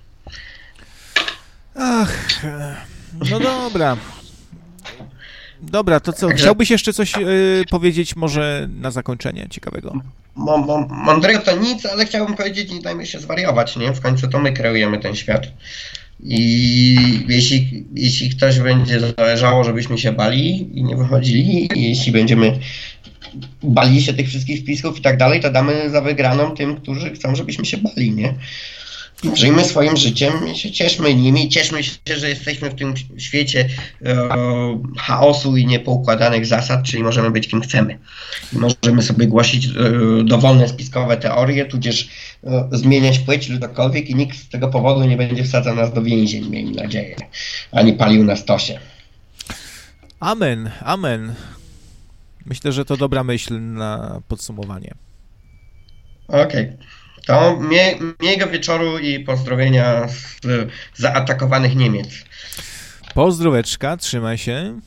Ach, no dobra. Dobra, to co, chciałbyś jeszcze coś powiedzieć może na zakończenie ciekawego? Mądrego to nic, ale chciałbym powiedzieć, nie dajmy się zwariować, nie? W końcu to my kreujemy ten świat. I jeśli ktoś będzie zależało, żebyśmy się bali i nie wychodzili, i jeśli będziemy bali się tych wszystkich spisków i tak dalej, to damy za wygraną tym, którzy chcą, żebyśmy się bali, nie? Żyjmy swoim życiem i się cieszmy nimi, cieszmy się, że jesteśmy w tym świecie chaosu i niepoukładanych zasad, czyli możemy być kim chcemy. I możemy sobie głosić dowolne spiskowe teorie, tudzież zmieniać płeć lub cokolwiek i nikt z tego powodu nie będzie wsadzał nas do więzień, miejmy nadzieję, ani palił na stosie. Amen, amen. Myślę, że to dobra myśl na podsumowanie. Okej. To miłego wieczoru i pozdrowienia z zaatakowanych Niemiec. Pozdróweczka, trzymaj się.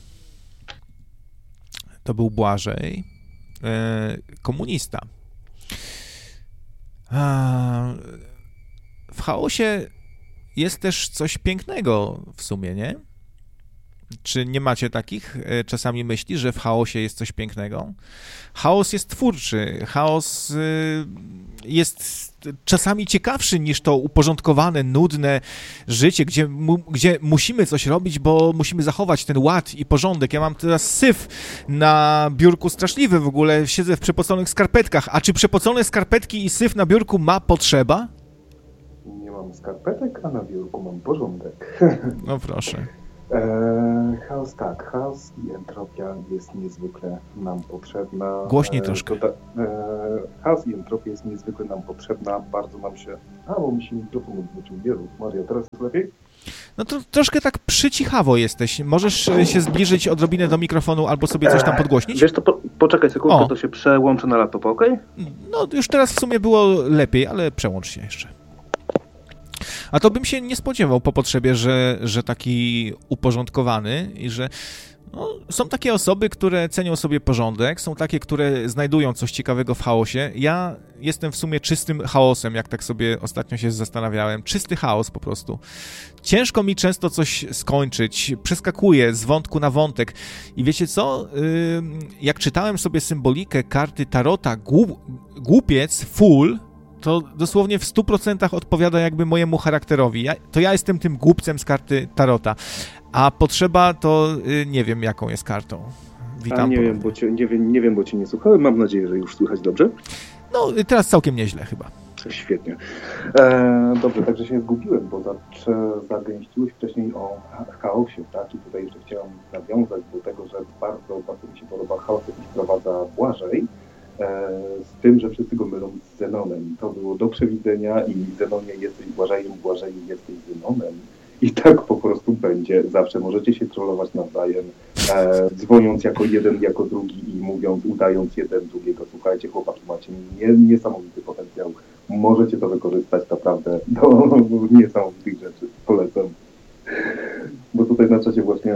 To był Błażej, komunista. W chaosie jest też coś pięknego w sumie, nie? Czy nie macie takich czasami myśli, że w chaosie jest coś pięknego? Chaos jest twórczy, chaos jest czasami ciekawszy niż to uporządkowane, nudne życie, gdzie musimy coś robić, bo musimy zachować ten ład i porządek. Ja mam teraz syf na biurku straszliwy w ogóle, siedzę w przepoconych skarpetkach. A czy przepocone skarpetki i syf na biurku ma potrzeba? Nie mam skarpetek, a na biurku mam porządek. No proszę. Chaos tak, chaos i entropia jest niezwykle nam potrzebna. Głośniej troszkę. Chaos i entropia jest niezwykle nam potrzebna, bardzo nam się... bo mi się mikrofon odwrócił, wielu. Maria, teraz jest lepiej? No to troszkę tak przycichawo jesteś. Możesz się zbliżyć odrobinę do mikrofonu albo sobie coś tam podgłośnić? Wiesz, to poczekaj sekundkę, to się przełączę na laptopa, okej? No już teraz w sumie było lepiej, ale przełącz się jeszcze. A to bym się nie spodziewał po potrzebie, że taki uporządkowany i że są takie osoby, które cenią sobie porządek, są takie, które znajdują coś ciekawego w chaosie. Ja jestem w sumie czystym chaosem, jak tak sobie ostatnio się zastanawiałem. Czysty chaos po prostu. Ciężko mi często coś skończyć, przeskakuję z wątku na wątek. I wiecie co? Jak czytałem sobie symbolikę karty Tarota Głupiec, Fool, to dosłownie w 100% odpowiada jakby mojemu charakterowi. Ja jestem tym głupcem z karty Tarota. A potrzeba to nie wiem, jaką jest kartą. Witam. Nie wiem, bo cię nie słuchałem. Mam nadzieję, że już słychać dobrze. No, teraz całkiem nieźle chyba. Świetnie. Dobrze, także się zgubiłem, bo zagęściłeś wcześniej o chaosie, tak? I tutaj jeszcze chciałem nawiązać do tego, że bardzo, bardzo mi się podoba chaos, jaki wprowadza Błażej. Z tym, że wszyscy go mylą z Zenonem. To było do przewidzenia i Zenonie jesteś Błażejem, Błażeju jesteś Zenonem. I tak po prostu będzie. Zawsze możecie się trollować nawzajem, dzwoniąc jako jeden, jako drugi i mówiąc, udając jeden drugiego. Słuchajcie, chłopaki, macie niesamowity potencjał. Możecie to wykorzystać naprawdę do niesamowitych rzeczy. Polecam. Bo tutaj na czacie właśnie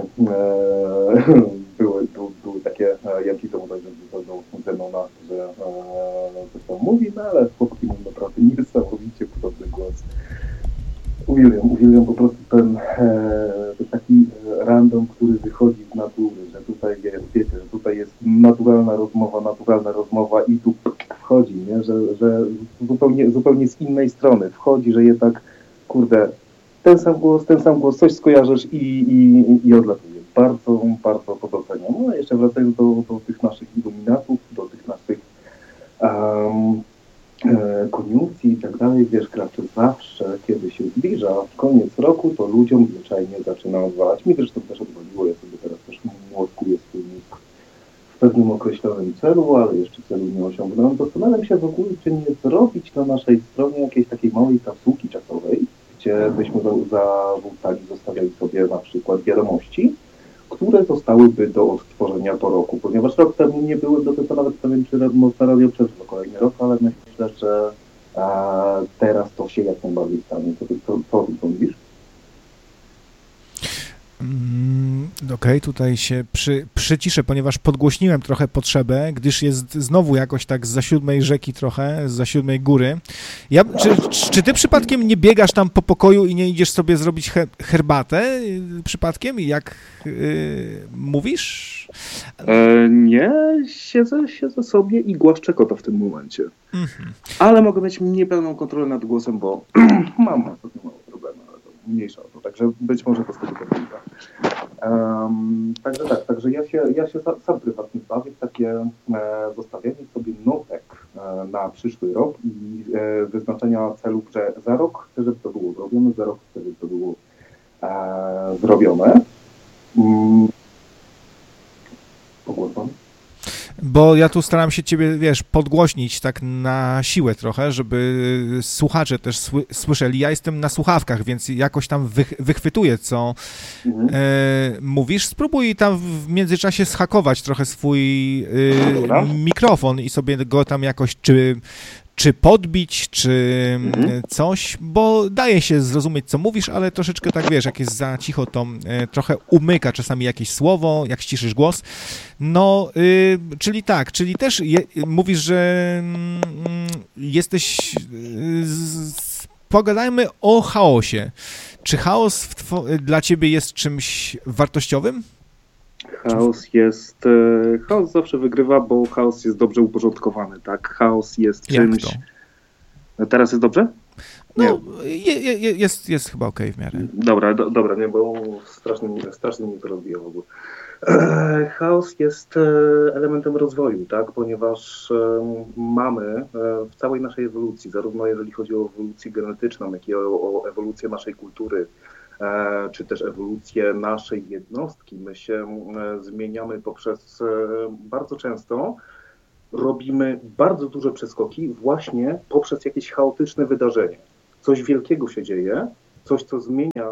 były takie janki temu do Zenona, że coś tam mówi, ale chłopaki mają naprawdę niesamowicie podobny głos. Uwielbiam po prostu ten taki random, który wychodzi z natury, że tutaj wiecie, że tutaj jest naturalna rozmowa i tu wchodzi, nie? Że zupełnie z innej strony wchodzi, że jednak, kurde, ten sam głos, coś skojarzysz i odlatuje. Bardzo, bardzo to doceniam. No a jeszcze wracając do tych naszych iluminatów, do tych naszych koniunkcji i tak dalej, wiesz, gracze zawsze, kiedy się zbliża koniec roku, to ludziom zwyczajnie zaczyna odwalać. Mi zresztą też odwaliło, ja sobie teraz też młotkuję swój mózg w pewnym określonym celu, ale jeszcze celu nie osiągnąłem. Zastanawiam się w ogóle, czy nie zrobić na naszej stronie jakiejś takiej małej kapsułki czasowej, gdzie byśmy zostawiali sobie na przykład wiadomości, które zostałyby do odtworzenia po roku, ponieważ rok temu nie byłem do tego nawet pewien, czy można radio przeżyć kolejny rok, ale myślę, że teraz to się jak najbardziej stanie. Co ty sądzisz? Okej, tutaj się przyciszę, ponieważ podgłośniłem trochę potrzebę, gdyż jest znowu jakoś tak zza siódmej rzeki trochę, zza siódmej góry. Czy ty przypadkiem nie biegasz tam po pokoju i nie idziesz sobie zrobić herbatę przypadkiem, jak mówisz? Nie, siedzę sobie i głaszczę kota w tym momencie. Ale mogę mieć niepełną kontrolę nad głosem, bo mam ostatnio mało problemu, ale to mniejsza o to, także być może to z tego wynika. Także ja się sam prywatnie bawię w takie zostawianie sobie notek na przyszły rok i wyznaczenia celów, że za rok chcę, żeby to było zrobione, za rok chcę, żeby to było zrobione. Pogłosem. Bo ja tu staram się ciebie, wiesz, podgłośnić tak na siłę trochę, żeby słuchacze też słyszeli. Ja jestem na słuchawkach, więc jakoś tam wychwytuję, co mówisz. Spróbuj tam w międzyczasie zhakować trochę swój mikrofon i sobie go tam jakoś, czy podbić, czy coś, bo daje się zrozumieć, co mówisz, ale troszeczkę tak, wiesz, jak jest za cicho, to trochę umyka czasami jakieś słowo, jak ściszysz głos. No, czyli tak, czyli też mówisz, że jesteś... Pogadajmy o chaosie. Czy chaos dla ciebie jest czymś wartościowym? Chaos zawsze wygrywa, bo chaos jest dobrze uporządkowany, tak? Chaos jest czymś... Jak to? Teraz jest dobrze? Nie. No, jest chyba okej w miarę. Dobra, nie, bo strasznie mnie to rozbija w ogóle. Chaos jest elementem rozwoju, tak? Ponieważ mamy w całej naszej ewolucji, zarówno jeżeli chodzi o ewolucję genetyczną, jak i o ewolucję naszej kultury, czy też ewolucję naszej jednostki, my się zmieniamy poprzez bardzo często robimy bardzo duże przeskoki właśnie poprzez jakieś chaotyczne wydarzenie. Coś wielkiego się dzieje, coś, co zmienia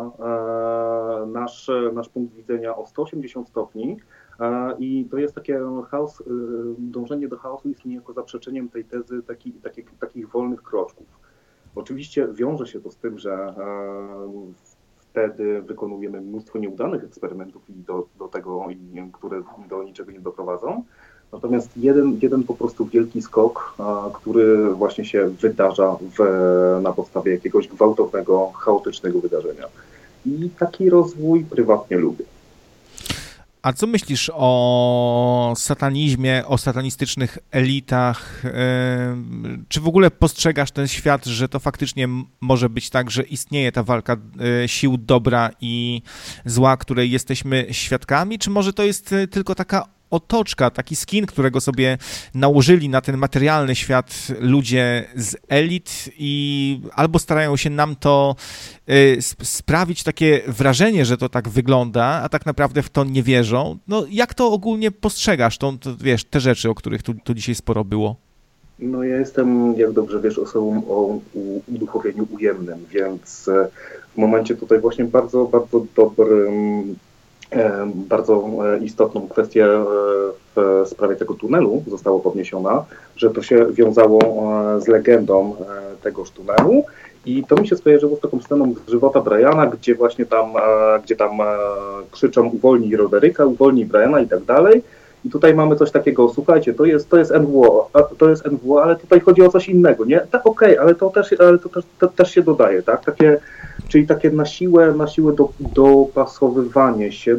nasz punkt widzenia o 180 stopni i to jest takie chaos, dążenie do chaosu jest niejako zaprzeczeniem tej tezy takich wolnych kroczków. Oczywiście wiąże się to z tym, że wtedy wykonujemy mnóstwo nieudanych eksperymentów i które do niczego nie doprowadzą. Natomiast jeden po prostu wielki skok, który właśnie się wydarza na podstawie jakiegoś gwałtownego, chaotycznego wydarzenia. I taki rozwój prywatnie lubię. A co myślisz o satanizmie, o satanistycznych elitach? Czy w ogóle postrzegasz ten świat, że to faktycznie może być tak, że istnieje ta walka sił dobra i zła, której jesteśmy świadkami? Czy może to jest tylko taka otoczka, taki skin, którego sobie nałożyli na ten materialny świat ludzie z elit i albo starają się nam to sprawić takie wrażenie, że to tak wygląda, a tak naprawdę w to nie wierzą. No jak to ogólnie postrzegasz, wiesz, te rzeczy, o których tu dzisiaj sporo było? No ja jestem, jak dobrze wiesz, osobą o uduchowieniu ujemnym, więc w momencie tutaj właśnie bardzo, bardzo dobrym, bardzo istotną kwestię w sprawie tego tunelu zostało podniesiona, że to się wiązało z legendą tegoż tunelu i to mi się skojarzyło z taką sceną z żywota Briana, gdzie właśnie tam krzyczą uwolnij Roderyka, uwolnij Briana i tak dalej. I tutaj mamy coś takiego, słuchajcie, to jest NWO, ale tutaj chodzi o coś innego, nie? Tak, okej, ale to też się dodaje, tak? Czyli takie na siłę dopasowywanie się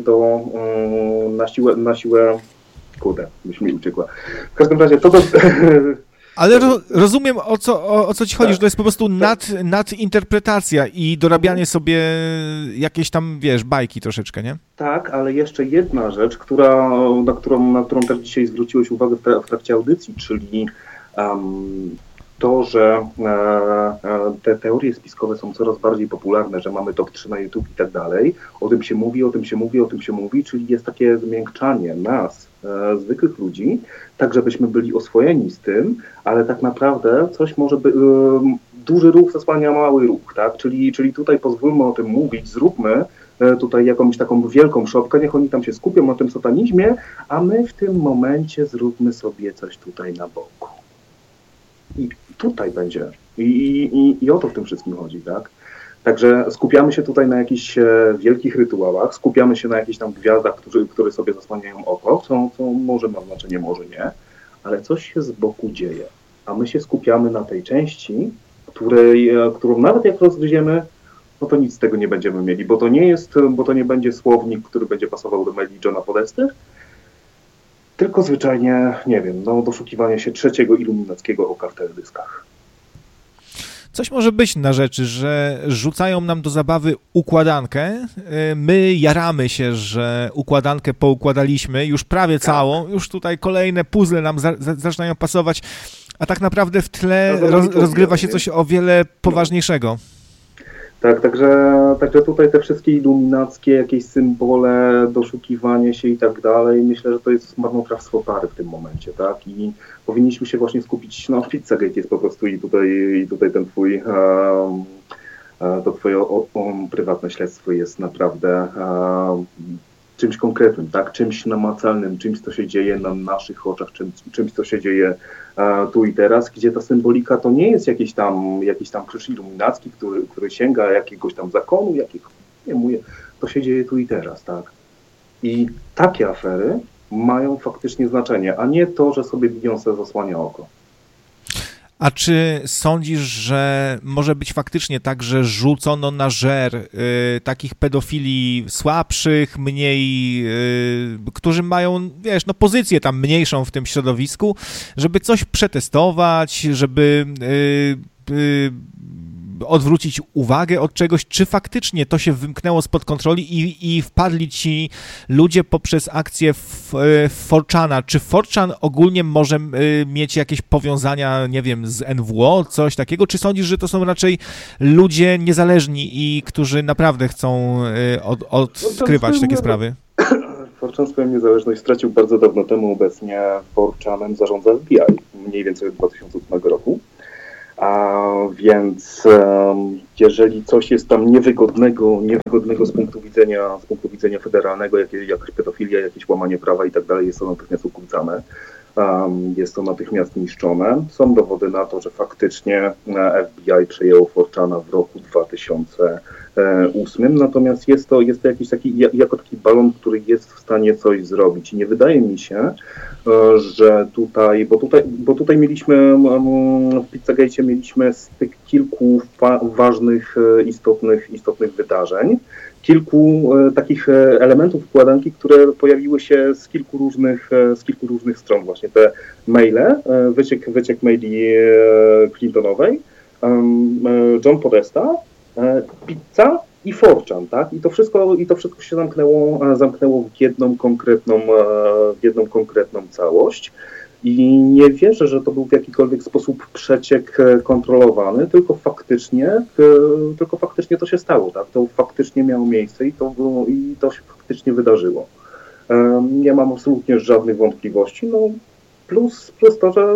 na siłę, kurde, byś mi uciekła. W każdym razie to Ale rozumiem, o co ci chodzi, że to jest po prostu nadinterpretacja i dorabianie sobie jakieś tam, wiesz, bajki troszeczkę, nie? Tak, ale jeszcze jedna rzecz, na którą też dzisiaj zwróciłeś uwagę w trakcie audycji, czyli to, że te teorie spiskowe są coraz bardziej popularne, że mamy top 3 na YouTube i tak dalej. O tym się mówi, czyli jest takie zmiękczanie nas, zwykłych ludzi, tak żebyśmy byli oswojeni z tym, ale tak naprawdę coś może być, duży ruch zasłania mały ruch, tak? Czyli tutaj pozwólmy o tym mówić, zróbmy tutaj jakąś taką wielką szopkę, niech oni tam się skupią na tym satanizmie, a my w tym momencie zróbmy sobie coś tutaj na boku. I tutaj będzie. I o to w tym wszystkim chodzi, tak? Także skupiamy się tutaj na jakichś wielkich rytuałach, skupiamy się na jakichś tam gwiazdach, które sobie zasłaniają oko, co może ma znaczenie, może nie, ale coś się z boku dzieje. A my się skupiamy na tej części, którą nawet jak rozgryziemy, no to nic z tego nie będziemy mieli, bo to nie będzie słownik, który będzie pasował do maili Johna Podesty, tylko zwyczajnie, nie wiem, doszukiwanie się trzeciego iluminackiego oka w teledyskach. Coś może być na rzeczy, że rzucają nam do zabawy układankę, my jaramy się, że układankę poukładaliśmy, już prawie całą, już tutaj kolejne puzzle nam zaczynają pasować, a tak naprawdę w tle rozgrywa się coś o wiele poważniejszego. Tak, także tutaj te wszystkie iluminackie, jakieś symbole, doszukiwanie się i tak dalej, myślę, że to jest marnotrawstwo pary w tym momencie, tak? I powinniśmy się właśnie skupić, Pizzagate jest po prostu i tutaj ten to twoje prywatne śledztwo jest naprawdę czymś konkretnym, tak? Czymś namacalnym, czymś, co się dzieje na naszych oczach, czymś, co się dzieje tu i teraz, gdzie ta symbolika to nie jest jakiś tam krzyż iluminacki, który sięga jakiegoś tam zakonu, nie mówię, to się dzieje tu i teraz, tak? I takie afery mają faktycznie znaczenie, a nie to, że sobie Beyoncé zasłania oko. A czy sądzisz, że może być faktycznie tak, że rzucono na żer takich pedofili słabszych, mniej, którzy mają, wiesz, no pozycję tam mniejszą w tym środowisku, żeby coś przetestować, żeby odwrócić uwagę od czegoś, czy faktycznie to się wymknęło spod kontroli i wpadli ci ludzie poprzez akcję 4chana. Czy 4chan ogólnie może mieć jakieś powiązania, nie wiem, z NWO, coś takiego? Czy sądzisz, że to są raczej ludzie niezależni i którzy naprawdę chcą odkrywać takie sprawy? 4chan swoją niezależność stracił bardzo dawno temu. Obecnie 4chanem zarządza FBI, mniej więcej od 2008 roku. Więc jeżeli coś jest tam niewygodnego z punktu widzenia federalnego, jakaś pedofilia, jakieś łamanie prawa i tak dalej, jest to natychmiast ukrócane, jest to natychmiast niszczone. Są dowody na to, że faktycznie FBI przejęło 4chana w roku 2008, natomiast jest to jakiś taki, jako taki balon, który jest w stanie coś zrobić. I nie wydaje mi się, że bo tutaj mieliśmy, w Pizzagate mieliśmy styk kilku ważnych, istotnych wydarzeń, kilku takich elementów układanki, które pojawiły się z kilku różnych stron. Właśnie te maile, wyciek maili Clintonowej, John Podesta, pizza i 4chan, tak? I to wszystko się zamknęło w jedną konkretną całość. I nie wierzę, że to był w jakikolwiek sposób przeciek kontrolowany, tylko faktycznie to się stało, tak? To faktycznie miało miejsce i to się faktycznie wydarzyło. Nie mam absolutnie żadnych wątpliwości. No, plus to, że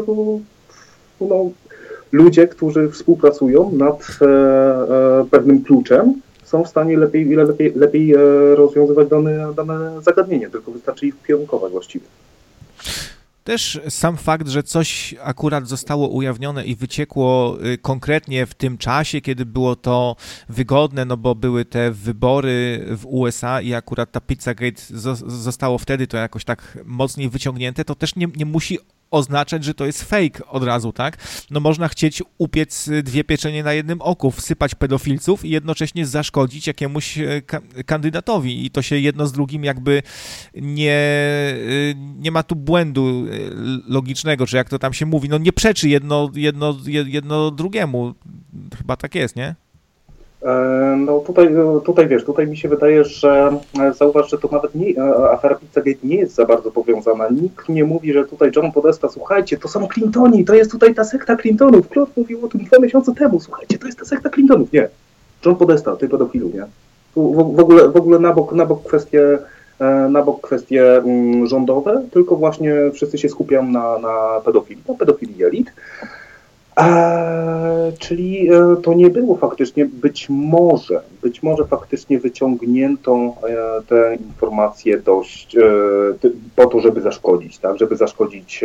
ludzie, którzy współpracują nad pewnym kluczem, są w stanie lepiej rozwiązywać dane zagadnienie, tylko wystarczy ich ukierunkować właściwie. Też sam fakt, że coś akurat zostało ujawnione i wyciekło konkretnie w tym czasie, kiedy było to wygodne, no bo były te wybory w USA i akurat ta Pizzagate zostało wtedy to jakoś tak mocniej wyciągnięte, to też nie musi oznaczać, że to jest fake od razu, tak? No można chcieć upiec dwie pieczenie na jednym oku, wsypać pedofilców i jednocześnie zaszkodzić jakiemuś kandydatowi i to się jedno z drugim jakby nie ma tu błędu logicznego, czy jak to tam się mówi, no nie przeczy jedno drugiemu. Chyba tak jest, nie? No tutaj wiesz, tutaj mi się wydaje, że zauważ, że to nawet afera Pizzagate nie jest za bardzo powiązana. Nikt nie mówi, że tutaj John Podesta, słuchajcie, to są Clintoni, to jest tutaj ta sekta Clintonów. Klot mówił o tym 2 miesiące temu, słuchajcie, to jest ta sekta Clintonów. Nie. John Podesta, ty pedofilu, nie? W ogóle na bok kwestie rządowe, tylko właśnie wszyscy się skupiają na pedofilii elit. Czyli to nie było faktycznie, być może faktycznie wyciągnięto te informacje dość po to, żeby zaszkodzić, tak, żeby zaszkodzić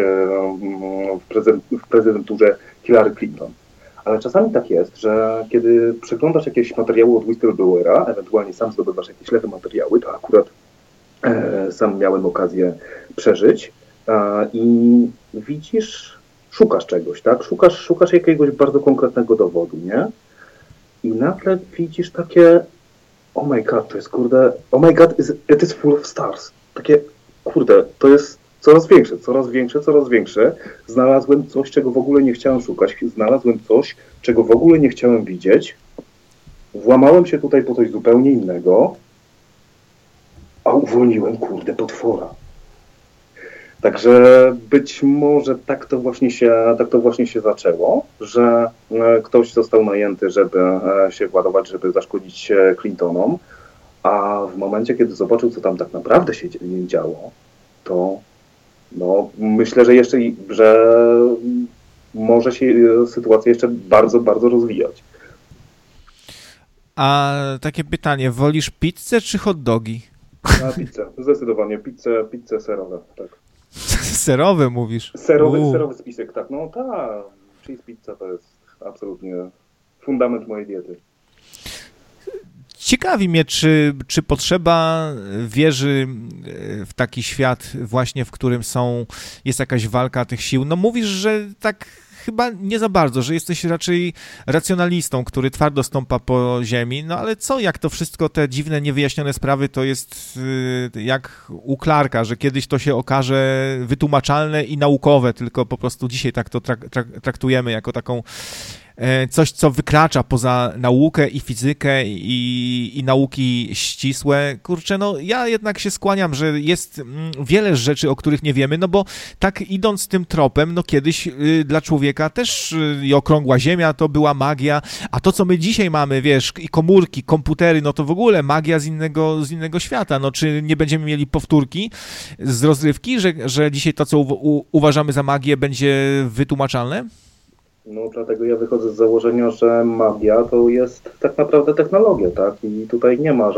w prezydenturze Hillary Clinton. Ale czasami tak jest, że kiedy przeglądasz jakieś materiały od whistleblowera, ewentualnie sam zdobywasz jakieś lewe materiały, to akurat sam miałem okazję przeżyć i widzisz, szukasz czegoś, tak? Szukasz jakiegoś bardzo konkretnego dowodu, nie? I nagle widzisz takie, oh my god, to jest kurde, oh my god, it is full of stars. Takie, kurde, to jest coraz większe. Znalazłem coś, czego w ogóle nie chciałem szukać. Znalazłem coś, czego w ogóle nie chciałem widzieć. Włamałem się tutaj po coś zupełnie innego, a uwolniłem, kurde, potwora. Także być może tak to właśnie się zaczęło, że ktoś został najęty, żeby się władować, żeby zaszkodzić Clintonom, a w momencie, kiedy zobaczył, co tam tak naprawdę się działo, to no, myślę, że może się sytuacja jeszcze bardzo, bardzo rozwijać. A takie pytanie, wolisz pizzę czy hot dogi? Na pizzę, zdecydowanie. Pizze serowe, tak. Serowe mówisz? Serowy spisek, tak. No tak, cheese pizza to jest absolutnie fundament mojej diety. Ciekawi mnie, czy potrzeba wierzy w taki świat właśnie, w którym jest jakaś walka tych sił. No mówisz, że tak chyba nie za bardzo, że jesteś raczej racjonalistą, który twardo stąpa po ziemi, no ale co, jak to wszystko, te dziwne, niewyjaśnione sprawy, to jest jak u Clarka, że kiedyś to się okaże wytłumaczalne i naukowe, tylko po prostu dzisiaj tak to traktujemy jako taką coś, co wykracza poza naukę i fizykę i nauki ścisłe. Kurczę, no ja jednak się skłaniam, że jest wiele rzeczy, o których nie wiemy, no bo tak idąc tym tropem, no kiedyś dla człowieka też i okrągła ziemia to była magia, a to, co my dzisiaj mamy, wiesz, i komórki, komputery, no to w ogóle magia z innego świata. No czy nie będziemy mieli powtórki z rozrywki, że dzisiaj to, co uważamy za magię, będzie wytłumaczalne? No dlatego ja wychodzę z założenia, że magia to jest tak naprawdę technologia, tak? I tutaj nie ma